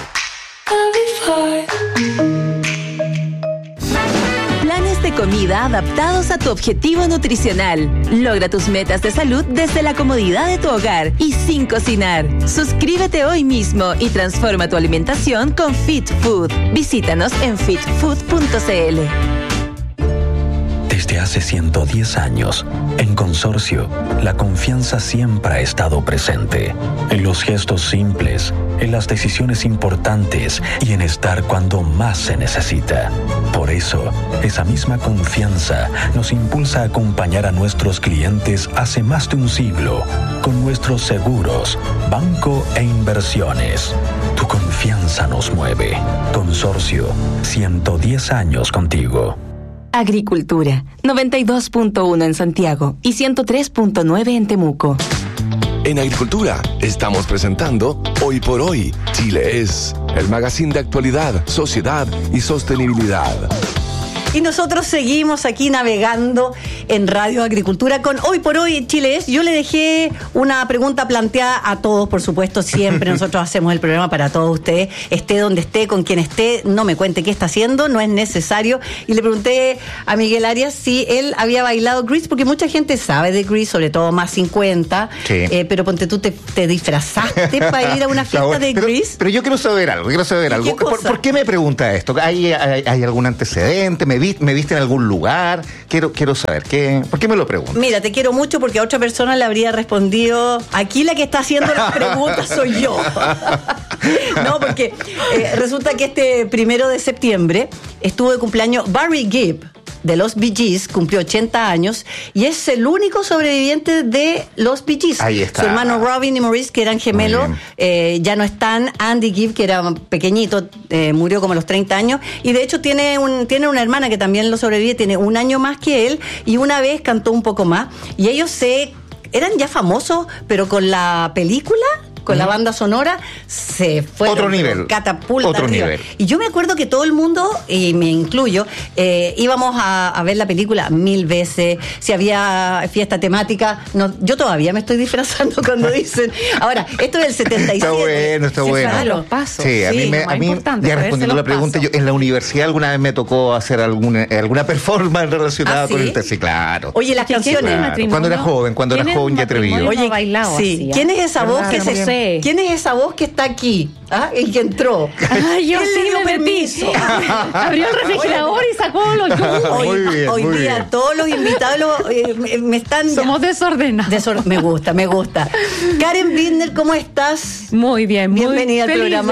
Planes de comida adaptados a tu objetivo nutricional. Logra tus metas de salud desde la comodidad de tu hogar y sin cocinar. Suscríbete hoy mismo y transforma tu alimentación con Fit Food. Visítanos en fitfood.cl. Desde hace 110 años, en Consorcio, la confianza siempre ha estado presente. En los gestos simples, en las decisiones importantes y en estar cuando más se necesita. Por eso, esa misma confianza nos impulsa a acompañar a nuestros clientes hace más de un siglo con nuestros seguros, banco e inversiones. Tu confianza nos mueve. Consorcio, 110 años contigo. Agricultura, 92.1 en Santiago y 103.9 en Temuco. En Agricultura estamos presentando Hoy por Hoy, Chile es, el magazine de actualidad, sociedad y sostenibilidad. Y nosotros seguimos aquí navegando en Radio Agricultura con Hoy por Hoy Chile es. Yo le dejé una pregunta planteada a todos, por supuesto, siempre nosotros hacemos el programa para todos ustedes, esté donde esté, con quien esté, no me cuente qué está haciendo, no es necesario. Y le pregunté a Miguel Arias si él había bailado Grease, porque mucha gente sabe de Grease, sobre todo más 50, sí. Pero ponte tú, te disfrazaste para ir a una fiesta de Grease. Pero yo quiero saber algo. ¿Por qué me pregunta esto? ¿Hay algún antecedente? ¿Me viste en algún lugar? Quiero saber, ¿por qué me lo preguntas? Mira, te quiero mucho porque a otra persona le habría respondido, aquí la que está haciendo las preguntas soy yo. No, porque resulta que este 1 de septiembre estuvo de cumpleaños Barry Gibb, de los Bee Gees, cumplió 80 años y es el único sobreviviente de los Bee Gees. Ahí está. Su hermano Robin y Maurice, que eran gemelos, ya no están. Andy Gibb, que era pequeñito, murió como a los 30 años y de hecho tiene una hermana que también lo sobrevive, tiene un año más que él y una vez cantó un poco más y ellos eran ya famosos, pero con la película, con la banda sonora, se fue otro nivel, catapulta otro arriba. nivel. Y yo me acuerdo que todo el mundo, y me incluyo, íbamos a ver la película 1000 veces. Si había fiesta temática, yo todavía me estoy disfrazando cuando dicen. Ahora, esto es el 77. Está bueno. Claro. Sí, a mí ya respondiendo la pregunta, yo en la universidad alguna vez me tocó hacer alguna performance relacionada con el tema. Sí, claro. Oye, las canciones. Claro. Cuando era joven y atrevido. Oye, sí. ¿Quién es esa voz que se... ¿Quién es esa voz que está aquí? El que entró. Ay, yo sí me permiso. Abrió el refrigerador y sacó los yogures. Hoy día todos los invitados me están... Somos desordenados. Me gusta. Karen Bittner, ¿cómo estás? Muy bien. Bienvenida al programa.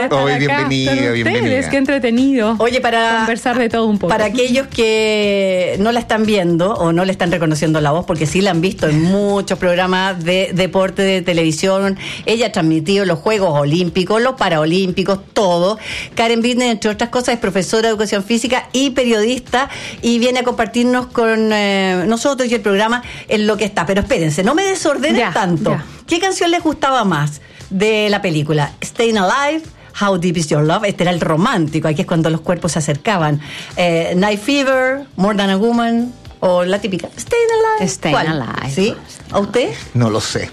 Bienvenida. Qué entretenido. Oye, para conversar de todo un poco. Para aquellos que no la están viendo o no le están reconociendo la voz, porque sí la han visto en muchos programas de deporte de televisión. Ella ha transmitido los Juegos Olímpicos, los Paralímpicos, todo. Karen Bittner, entre otras cosas, es profesora de educación física y periodista y viene a compartirnos con nosotros y el programa en lo que está. Pero espérense, no me desordenen tanto. Ya. ¿Qué canción les gustaba más de la película? Staying Alive, How Deep Is Your Love, este era el romántico, aquí es cuando los cuerpos se acercaban. Night Fever, More Than a Woman, o la típica Staying Alive. ¿Sí? ¿A usted? No lo sé.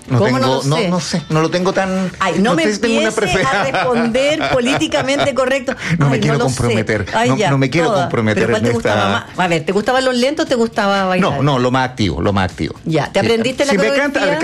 No sé. No lo tengo tan... Ay, no me empiece a responder políticamente correcto. No me quiero comprometer. No me quiero comprometer. ¿Pero cuál te gustaba más? A ver, ¿te gustaban los lentos o te gustaba bailar? No, lo más activo. Ya, ¿te aprendiste la coreografía?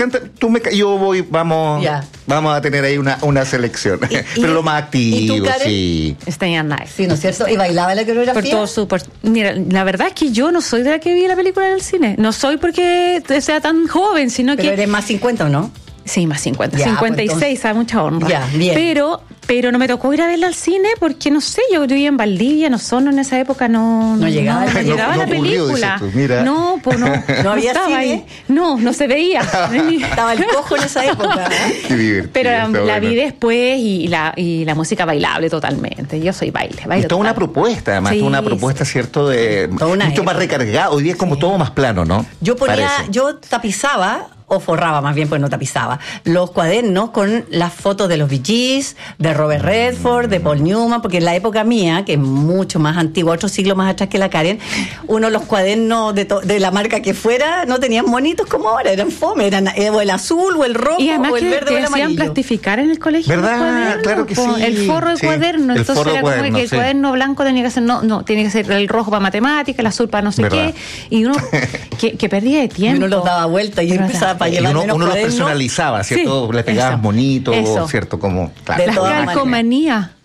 Vamos a tener ahí una selección. Pero lo más activo, ¿y tú, Karen? sí. Staying Alive. Sí, ¿no es cierto? ¿Y bailaba la coreografía? Por todo súper. Mira, la verdad es que yo no soy de la que vi la película en el cine. No soy porque sea tan joven, sino ¿Pero eres más 50 o no? Sí, más 50. Ya, 56, a mucha honra. Ya, bien. Pero no me tocó ir a verla al cine porque, no sé, yo vivía en Valdivia, en Osorno en esa época, no llegaba la película. No, pues no. ¿No había estaba cine? Ahí. No se veía. Estaba el cojo en esa época. Qué divertido, pero la vi después y la música bailable totalmente. Yo soy baile. Y toda una propuesta, además, toda una propuesta, ¿cierto? De mucho más recargada. Hoy día es como todo más plano, ¿no? Yo tapizaba, o forraba más bien, pues no tapizaba, los cuadernos con las fotos de los Bee Gees, de Robert Redford, de Paul Newman, porque en la época mía, que es mucho más antigua, otro siglo más atrás que la Karen, los cuadernos de la marca que fuera no tenían monitos como ahora, eran fome, eran o el azul o el rojo y además o el verde o el amarillo. Hacían plastificar en el colegio. ¿Verdad? Claro que sí. El forro de cuaderno, entonces era como que el cuaderno blanco tenía que ser, tiene que ser el rojo para matemáticas, el azul para no sé qué, y uno que perdía de tiempo. Y uno los daba vuelta y empezaba para llevar menos personalizaba, ¿cierto? Le pegabas bonito, ¿cierto? Como, claro. La calcomanía.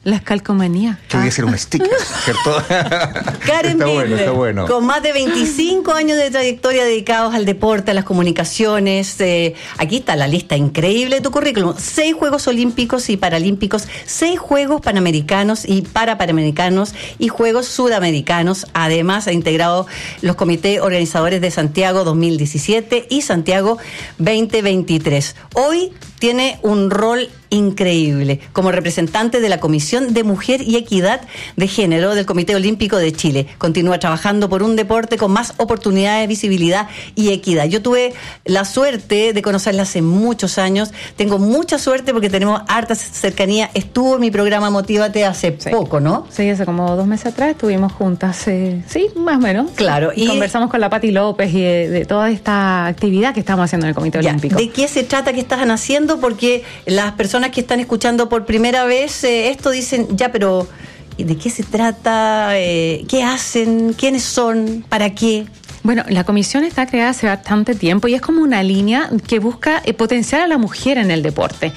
Las calcomanías. Yo voy a hacer un sticker, ¿cierto? Karen Birler, está bueno. Con más de 25 años de trayectoria dedicados al deporte, a las comunicaciones. Aquí está la lista increíble de tu currículum. 6 Juegos Olímpicos y Paralímpicos, 6 Juegos Panamericanos y Parapanamericanos y Juegos Sudamericanos. Además, ha integrado los comités organizadores de Santiago 2017 y Santiago 2023. Hoy tiene un rol increíble como representante de la Comisión de Mujer y Equidad de Género del Comité Olímpico de Chile. Continúa trabajando por un deporte con más oportunidades, visibilidad y equidad. Yo tuve la suerte de conocerla hace muchos años. Tengo mucha suerte porque tenemos harta cercanía. Estuvo en mi programa Motívate hace poco, ¿no? Sí, hace como 2 meses atrás estuvimos juntas. Sí, más o menos. Claro. Y conversamos con la Pati López y de toda esta actividad que estamos haciendo en el Comité Olímpico. ¿De qué se trata? ¿Qué están haciendo? Porque las personas que están escuchando por primera vez esto dicen, ya, pero ¿de qué se trata? ¿Qué hacen? ¿Quiénes son? ¿Para qué? Bueno, la comisión está creada hace bastante tiempo y es como una línea que busca potenciar a la mujer en el deporte.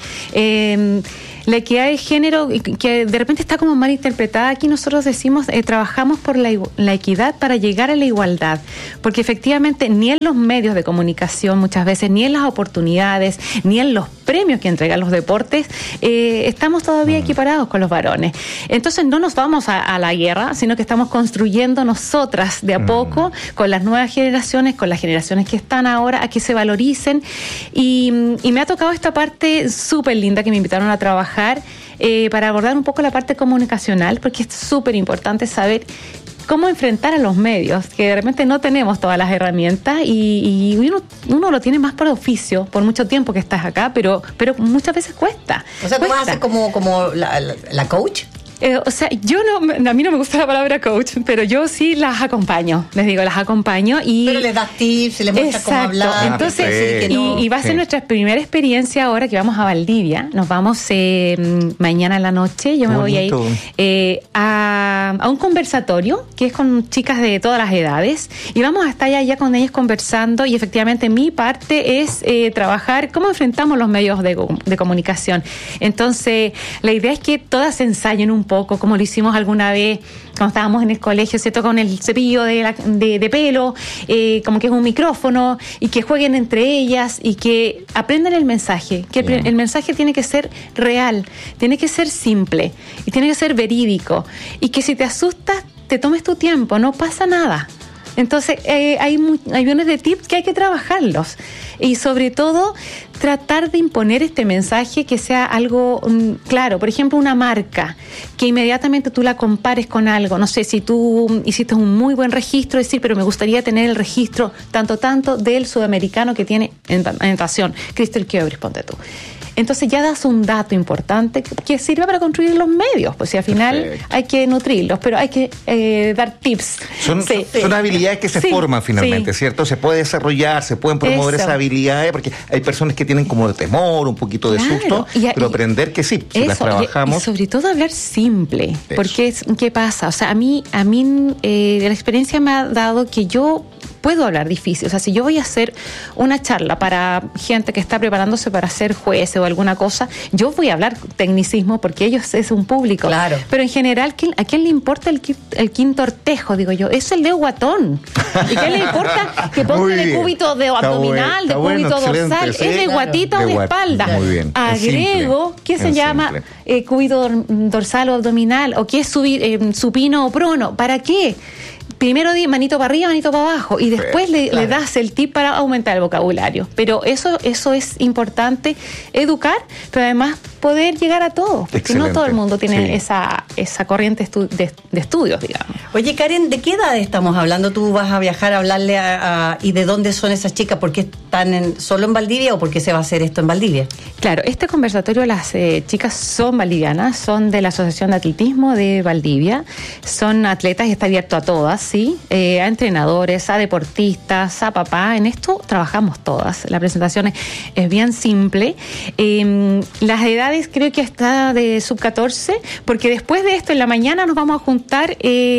La equidad de género, que de repente está como mal interpretada, aquí nosotros decimos, trabajamos por la equidad para llegar a la igualdad, porque efectivamente ni en los medios de comunicación muchas veces, ni en las oportunidades, ni en los premios que entregan los deportes, estamos todavía equiparados con los varones. Entonces no nos vamos a la guerra, sino que estamos construyendo nosotras de a poco, con las nuevas generaciones, con las generaciones que están ahora, a que se valoricen, y me ha tocado esta parte súper linda que me invitaron a trabajar para abordar un poco la parte comunicacional, porque es súper importante saber cómo enfrentar a los medios, que de repente no tenemos todas las herramientas y uno lo tiene más por oficio, por mucho tiempo que estás acá, pero muchas veces cuesta. O sea, ¿tú vas a ser como la coach? O sea, a mí no me gusta la palabra coach, pero yo sí las acompaño. Les digo, las acompaño y... Pero les das tips, les muestras cómo hablar. Entonces, y va a ser nuestra primera experiencia ahora que vamos a Valdivia. Nos vamos mañana en la noche. Yo me voy a ir a un conversatorio que es con chicas de todas las edades y vamos a estar allá con ellas conversando y efectivamente mi parte es trabajar cómo enfrentamos los medios de comunicación. Entonces, la idea es que todas se ensayen un poco, como lo hicimos alguna vez cuando estábamos en el colegio, ¿cierto? Con el cepillo de pelo, como que es un micrófono, y que jueguen entre ellas y que aprendan el mensaje, que el mensaje tiene que ser real, tiene que ser simple y tiene que ser verídico, y que si te asustas, te tomes tu tiempo, no pasa nada. Entonces, hay millones de tips que hay que trabajarlos. Y sobre todo, tratar de imponer este mensaje que sea algo claro. Por ejemplo, una marca, que inmediatamente tú la compares con algo. No sé, si tú hiciste un muy buen registro, decir, pero me gustaría tener el registro tanto del sudamericano que tiene en natación, Crystal Kiobris, ponte tú. Entonces ya das un dato importante que sirve para construir los medios, pues si al final hay que nutrirlos, pero hay que dar tips. Son habilidades que se forman finalmente, ¿cierto? Se puede desarrollar, se pueden promover esas habilidades, porque hay personas que tienen como de temor, un poquito de susto, pero aprender que sí, si las trabajamos. Y sobre todo hablar simple, porque ¿qué pasa? O sea, a mí la experiencia me ha dado que yo puedo hablar difícil. O sea, si yo voy a hacer una charla para gente que está preparándose para ser juez o alguna cosa, yo voy a hablar tecnicismo porque ellos es un público. Claro. Pero en general, ¿a quién le importa el quinto ortejo? Digo yo, es el dedo guatón. ¿Y qué le importa que ponga de cúbito de abdominal, de cúbito dorsal? Sí, es de guatito o de espalda. Muy bien. Agrego, ¿qué se llama? Cúbito dorsal o abdominal, o qué es supino o prono. ¿Para qué? Primero di manito para arriba, manito para abajo, y después le das el tip para aumentar el vocabulario. Pero eso es importante, educar, pero además poder llegar a todos, porque no todo el mundo tiene esa corriente de estudios, digamos. Oye, Karen, ¿de qué edad estamos hablando? ¿Tú vas a viajar a hablarle y de dónde son esas chicas? ¿Por qué están solo en Valdivia o por qué se va a hacer esto en Valdivia? Claro, este conversatorio, las chicas son valdivianas, son de la Asociación de Atletismo de Valdivia, son atletas y está abierto a todas, ¿sí? A entrenadores, a deportistas, a papá. En esto trabajamos todas. La presentación es bien simple. Las edades creo que está de sub-14, porque después de esto en la mañana nos vamos a juntar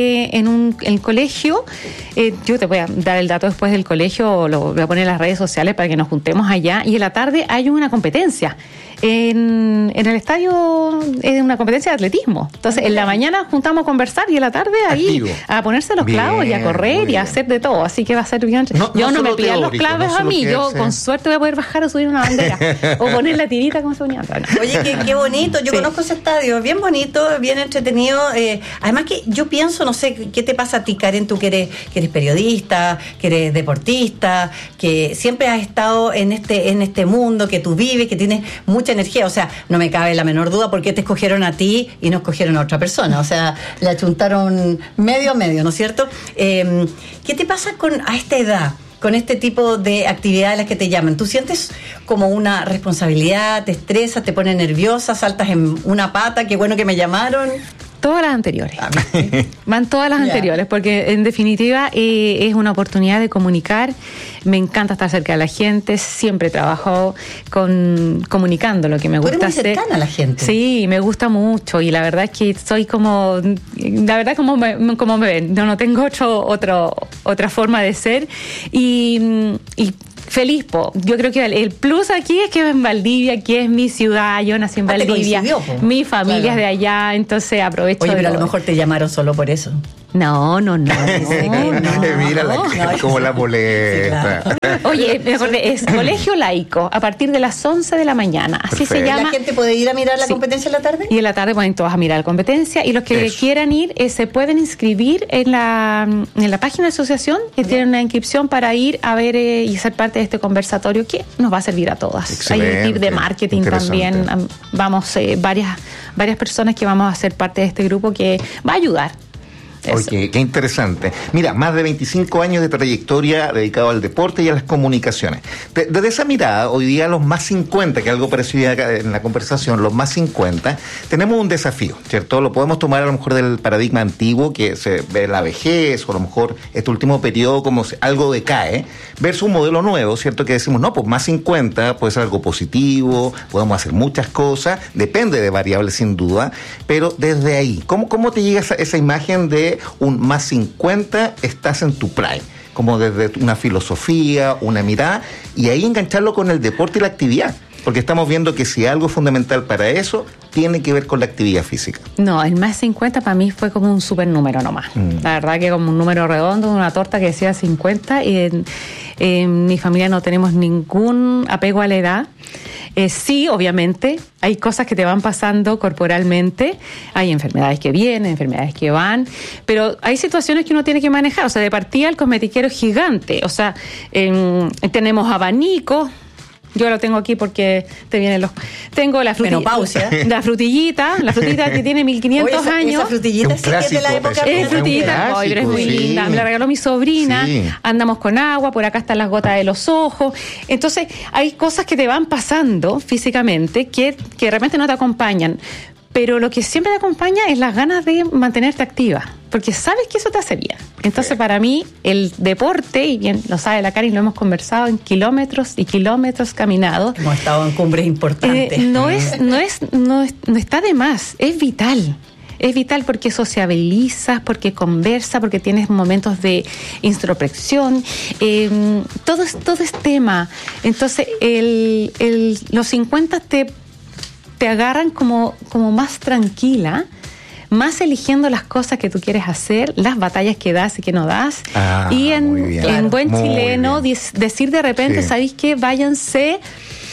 en el colegio. Yo te voy a dar el dato después del colegio, lo voy a poner en las redes sociales para que nos juntemos allá, y en la tarde hay una competencia. en el estadio es una competencia de atletismo. Entonces, en la mañana juntamos a conversar y en la tarde ahí a ponerse los clavos y a correr y a hacer de todo. Así que va a ser bien. Yo no me pidan los clavos a mí. Yo con suerte voy a poder bajar o subir una bandera o poner la tirita como se ponía. Oye, qué bonito. Yo conozco ese estadio. Bien bonito, bien entretenido. Además que yo pienso, no sé, ¿qué te pasa a ti, Karen? Tú que eres periodista, que eres deportista, que siempre has estado en este mundo, que tú vives, que tienes mucha energía. O sea, no me cabe la menor duda por qué te escogieron a ti y no escogieron a otra persona. O sea, le achuntaron medio, ¿no es cierto? ¿Qué te pasa a esta edad? Con este tipo de actividades a las que te llaman, ¿tú sientes como una responsabilidad, te estresas, te pones nerviosa, saltas en una pata, qué bueno que me llamaron? Todas las anteriores. Van todas las anteriores, porque en definitiva es una oportunidad de comunicar. Me encanta estar cerca de la gente, siempre trabajo comunicando lo que me gusta hacer. Eres muy cercana a la gente. Sí, me gusta mucho y la verdad es que soy como me ven. No tengo otra forma de ser y feliz, yo creo que el plus aquí es que en Valdivia, que es mi ciudad, yo nací en Valdivia, mi familia es de allá, entonces aprovecho. Oye, pero a lo mejor te llamaron solo por eso. No. Mira como la boleta. Oye, me acordé, es colegio laico, a partir de las 11 de la mañana, así se llama. ¿La gente puede ir a mirar la competencia en la tarde? Y en la tarde pueden todos a mirar la competencia, y los que quieran ir se pueden inscribir en la página de asociación, que tienen una inscripción para ir a ver y ser parte de este conversatorio que nos va a servir a todas. Excelente. Hay un equipo de marketing también, vamos, varias personas que vamos a ser parte de este grupo que va a ayudar. Oye, qué interesante. Mira, más de 25 años de trayectoria dedicado al deporte y a las comunicaciones. Desde esa mirada, hoy día los más 50, que algo parecido en la conversación, los más 50, tenemos un desafío, ¿cierto? Lo podemos tomar a lo mejor del paradigma antiguo, que se ve la vejez, o a lo mejor este último periodo como algo decae, versus un modelo nuevo, ¿cierto? Que decimos, no, pues más 50 puede ser algo positivo, podemos hacer muchas cosas, depende de variables sin duda, pero desde ahí, ¿cómo te llega esa imagen de un más 50, estás en tu prime? Como desde una filosofía, una mirada, y ahí engancharlo con el deporte y la actividad. Porque estamos viendo que si algo es fundamental para eso, tiene que ver con la actividad física. No, el más 50 para mí fue como un super número nomás. La verdad que como un número redondo, una torta que decía 50, y en mi familia no tenemos ningún apego a la edad. Sí, obviamente, hay cosas que te van pasando corporalmente, hay enfermedades que vienen, enfermedades que van, pero hay situaciones que uno tiene que manejar. O sea, de partida el cosmetiquero es gigante, o sea, tenemos abanicos. Yo lo tengo aquí porque te vienen los... Tengo la menopausia. La frutillita que tiene 1500 años. Esa frutillita sí que es de la época. Es frutillita, pero es muy linda. Me la regaló mi sobrina. Sí. Andamos con agua, por acá están las gotas de los ojos. Entonces, hay cosas que te van pasando físicamente que de repente no te acompañan. Pero lo que siempre te acompaña es las ganas de mantenerte activa, porque sabes que eso te hace bien. Entonces, para mí, el deporte, y bien lo sabe la Karen, lo hemos conversado en kilómetros y kilómetros caminados. Hemos estado en cumbres importantes. No está de más, es vital. Es vital porque sociabilizas, porque conversas, porque tienes momentos de introspección. Todo es tema. Entonces, los 50 te agarran como más tranquila, más eligiendo las cosas que tú quieres hacer, las batallas que das y que no das. Y en buen chileno, decir de repente, ¿sabéis qué? Váyanse.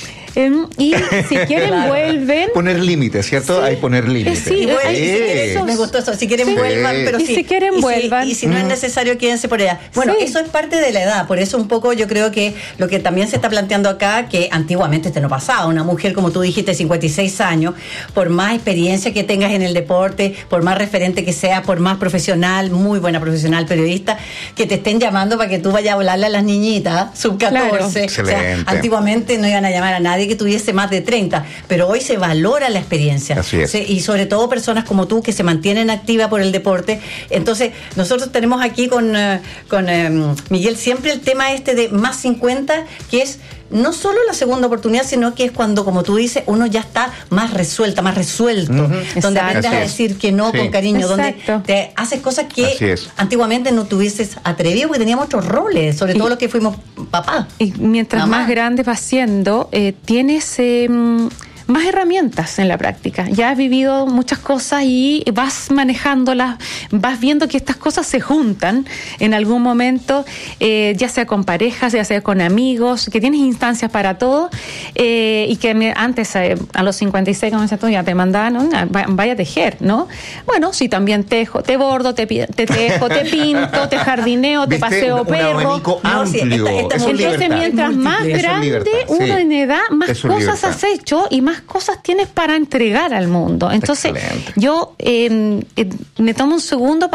Y si quieren vuelven. Poner límites, ¿cierto? Hay poner límites. Sí, me gustó eso. Si quieren vuelvan, pero si quieren vuelvan. Y si no es necesario, quédense por allá. Bueno, eso es parte de la edad. Por eso un poco yo creo que lo que también se está planteando acá, que antiguamente no pasaba. Una mujer, como tú dijiste, 56 años, por más experiencia que tengas en el deporte, por más referente que seas, por más profesional, muy buena profesional, periodista, que te estén llamando para que tú vayas a hablarle a las niñitas sub 14. Claro. O sea, antiguamente no iban a llamar a nadie que tuviese más de 30, pero hoy se valora la experiencia. Así es. Y sobre todo personas como tú que se mantienen activas por el deporte. Entonces, nosotros tenemos aquí con Miguel siempre el tema de más 50, que es no solo la segunda oportunidad, sino que es cuando, como tú dices, uno ya está más resuelto, donde aprendes a decir que no con cariño, donde te haces cosas que antiguamente no tuvieses atrevido, porque teníamos otros roles, sobre todo los que fuimos papás. Y mientras más grande vas siendo, tienes más herramientas en la práctica. Ya has vivido muchas cosas y vas manejándolas, vas viendo que estas cosas se juntan en algún momento, ya sea con parejas, ya sea con amigos, que tienes instancias para todo, y que antes, a los 56, como dices tú, ya te mandaban, ¿no? Vaya a tejer, ¿no? Bueno, sí, también tejo, te bordo, te tejo, te pinto, te jardineo, te paseo perro. Entonces, mientras más grande uno en edad, más cosas has hecho y más cosas tienes para entregar al mundo. Entonces, yo me tomo un segundo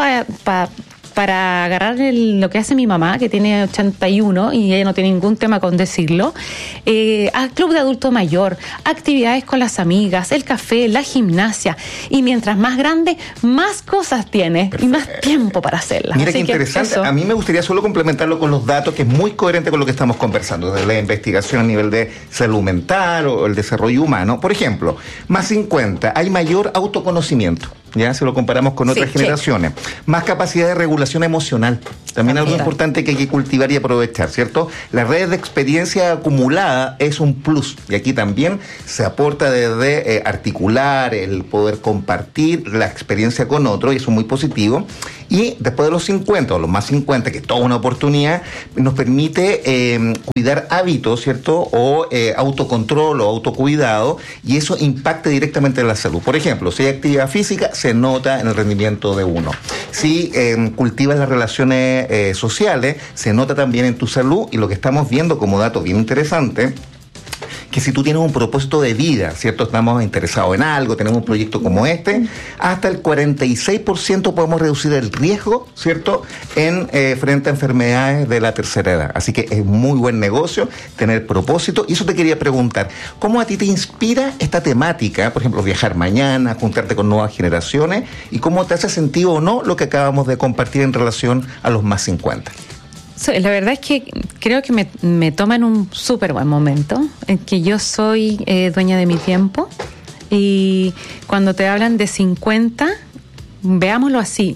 para agarrar lo que hace mi mamá, que tiene 81 y ella no tiene ningún tema con decirlo, al club de adulto mayor, actividades con las amigas, el café, la gimnasia, y mientras más grande, más cosas tiene y más tiempo para hacerlas. Mira qué interesante. A mí me gustaría solo complementarlo con los datos, que es muy coherente con lo que estamos conversando, de la investigación a nivel de salud mental o el desarrollo humano. Por ejemplo, más 50, hay mayor autoconocimiento. Ya, si lo comparamos con otras generaciones. Más capacidad de regulación emocional. También algo importante que hay que cultivar y aprovechar, ¿cierto? Las redes de experiencia acumulada es un plus. Y aquí también se aporta desde articular, el poder compartir la experiencia con otro, y eso es muy positivo. Y después de los 50, o los más 50, que es toda una oportunidad, nos permite cuidar hábitos, ¿cierto? O autocontrol o autocuidado, y eso impacta directamente en la salud. Por ejemplo, si hay actividad física, se nota en el rendimiento de uno. Si cultivas las relaciones sociales, se nota también en tu salud, y lo que estamos viendo como dato bien interesante, que si tú tienes un propósito de vida, ¿cierto? Estamos interesados en algo, tenemos un proyecto como este, hasta el 46% podemos reducir el riesgo, ¿cierto? En frente a enfermedades de la tercera edad. Así que es muy buen negocio tener propósito. Y eso te quería preguntar, ¿cómo a ti te inspira esta temática? Por ejemplo, viajar mañana, juntarte con nuevas generaciones, y cómo te hace sentido o no lo que acabamos de compartir en relación a los más 50. La verdad es que creo que me toma en un súper buen momento, en que yo soy dueña de mi tiempo, y cuando te hablan de 50, veámoslo así,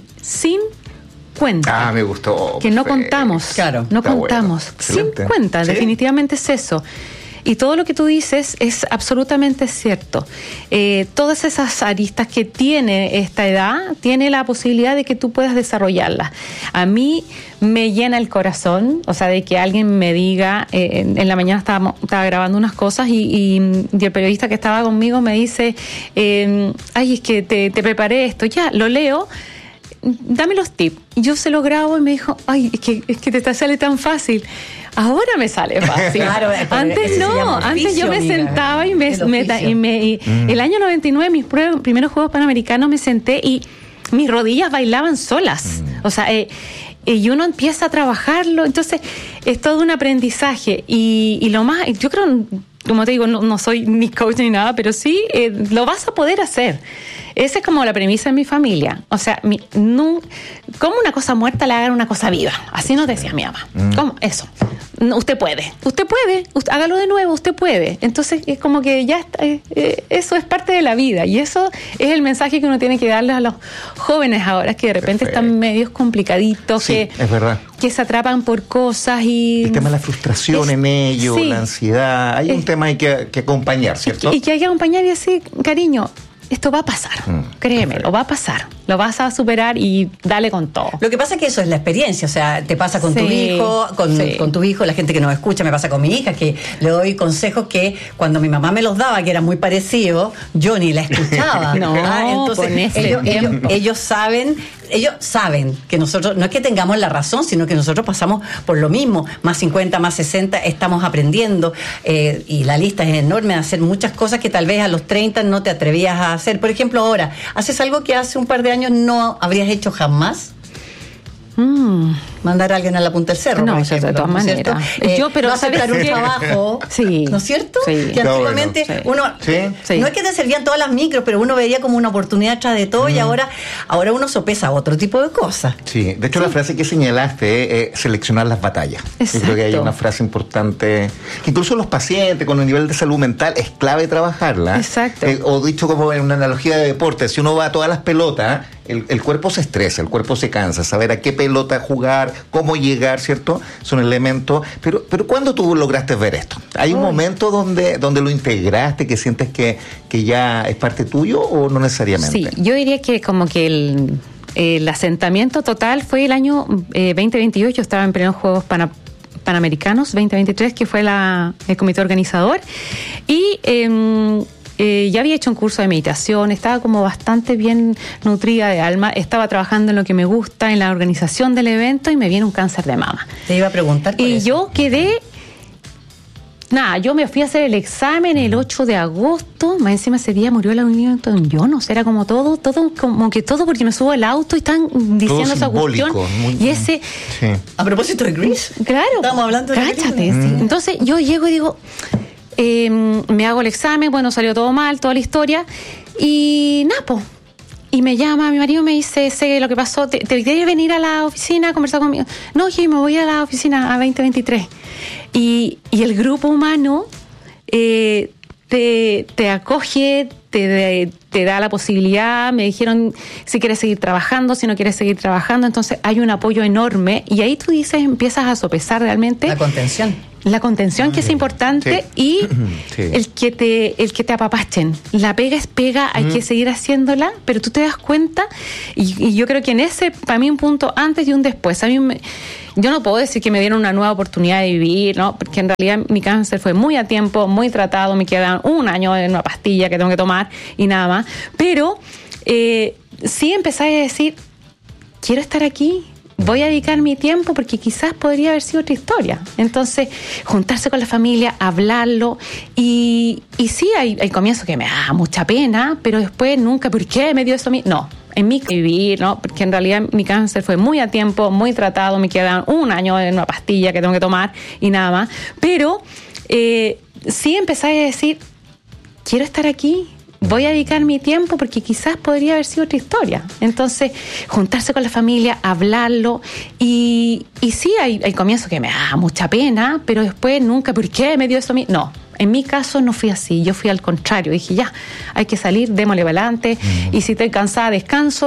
50. Me gustó. Que no contamos, no contamos. Bueno. 50, ¿sí? Definitivamente es eso. Y todo lo que tú dices es absolutamente cierto. Todas esas aristas que tiene esta edad, tiene la posibilidad de que tú puedas desarrollarlas. A mí me llena el corazón, o sea, de que alguien me diga, en la mañana estaba grabando unas cosas y el periodista que estaba conmigo me dice, ay, es que te preparé esto, ya, lo leo, dame los tips. Y yo se lo grabo y me dijo, ay, es que te sale tan fácil. Ahora me sale fácil. Claro, antes no, antes yo me sentaba y el año 99, mis primeros Juegos Panamericanos, me senté y mis rodillas bailaban solas. O sea, y uno empieza a trabajarlo, entonces es todo un aprendizaje. Y lo más, yo creo, como te digo, no soy ni coach ni nada, pero sí lo vas a poder hacer. Esa es como la premisa de mi familia. O sea, ¿cómo una cosa muerta le hagan una cosa viva? Así nos decía mi mamá. ¿Cómo? Eso. No, usted puede, hágalo de nuevo, usted puede. Entonces es como que ya está, eso es parte de la vida, y eso es el mensaje que uno tiene que darles a los jóvenes ahora, que de repente están medios complicaditos, sí, es verdad, que se atrapan por cosas y... El tema de la frustración en ellos, la ansiedad, hay un tema hay que acompañar, ¿cierto? Y que hay que acompañar y decir, cariño, esto va a pasar, créeme, lo va a pasar, lo vas a superar y dale con todo. Lo que pasa es que eso es la experiencia, o sea, te pasa con tu hijo, con tu hijo, la gente que nos escucha, me pasa con mi hija, que le doy consejos que cuando mi mamá me los daba, que eran muy parecidos, yo ni la escuchaba. Entonces ellos saben que nosotros, no es que tengamos la razón, sino que nosotros pasamos por lo mismo, más 50, más 60, estamos aprendiendo, y la lista es enorme de hacer muchas cosas que tal vez a los 30 no te atrevías a hacer. Por ejemplo, ahora, ¿haces algo que hace un par de años no habrías hecho jamás? Mandar a alguien a la punta del cerro, por ejemplo, de todas maneras. Pero no aceptar un trabajo, ¿no es cierto? Sí. Que antiguamente uno, no es que te servían todas las micros, pero uno veía como una oportunidad tras de todo, y ahora uno sopesa otro tipo de cosas. Sí, de hecho la frase que señalaste es seleccionar las batallas. Exacto. Yo creo que hay una frase importante, que incluso los pacientes con un nivel de salud mental es clave trabajarla. Exacto. O dicho como en una analogía de deporte, si uno va a todas las pelotas, el cuerpo se estresa, el cuerpo se cansa, saber a qué pelota jugar, cómo llegar, ¿cierto? Son elementos. Pero ¿cuándo tú lograste ver esto? ¿Hay un momento donde lo integraste, que sientes que ya es parte tuyo o no necesariamente? Sí, yo diría que como que el asentamiento total fue el año 2028. Yo estaba en plenos Juegos Panamericanos 2023, que fue el comité organizador, y ya había hecho un curso de meditación, estaba como bastante bien nutrida de alma, estaba trabajando en lo que me gusta, en la organización del evento, y me viene un cáncer de mama. Te iba a preguntar por y eso. Yo quedé... Nada, yo me fui a hacer el examen el 8 de agosto, más encima ese día murió la Unión Jones, era como todo, porque me subo al auto y están diciendo esa cuestión. Y ese... Sí. A propósito de Grease. Claro. Estamos hablando de cáchate, sí. Entonces yo llego y digo, me hago el examen, bueno, salió todo mal, toda la historia, y Napo. Y me llama mi marido, me dice, sé lo que pasó, ¿te quieres venir a la oficina a conversar conmigo? No, yo me voy a la oficina a 2023. Y el grupo humano te acoge, te da la posibilidad, me dijeron si quieres seguir trabajando, si no quieres seguir trabajando, entonces hay un apoyo enorme, y ahí tú dices, empiezas a sopesar realmente la contención que es importante, y el que te apapachen. La pega es pega, hay que seguir haciéndola, pero tú te das cuenta, y yo creo que en ese, para mí, un punto antes y un después. Yo no puedo decir que me dieron una nueva oportunidad de vivir, ¿no? Porque en realidad mi cáncer fue muy a tiempo, muy tratado, me quedan un año en una pastilla que tengo que tomar y nada más. Pero sí empecé a decir, quiero estar aquí, voy a dedicar mi tiempo, porque quizás podría haber sido otra historia. Entonces, juntarse con la familia, hablarlo, y sí, hay comienzo que me da mucha pena, pero después nunca, ¿por qué me dio eso a mí? No. En mi vivir, ¿no? Porque en realidad mi cáncer fue muy a tiempo, muy tratado, me quedan un año en una pastilla que tengo que tomar y nada más. Pero sí empecé a decir, quiero estar aquí, voy a dedicar mi tiempo, porque quizás podría haber sido otra historia. Entonces, juntarse con la familia, hablarlo, y sí, hay comienzo que me da mucha pena, pero después nunca, ¿por qué me dio eso a mí? No. En mi caso no fui así, yo fui al contrario, dije ya, hay que salir, démosle para adelante, y si estoy cansada, descanso,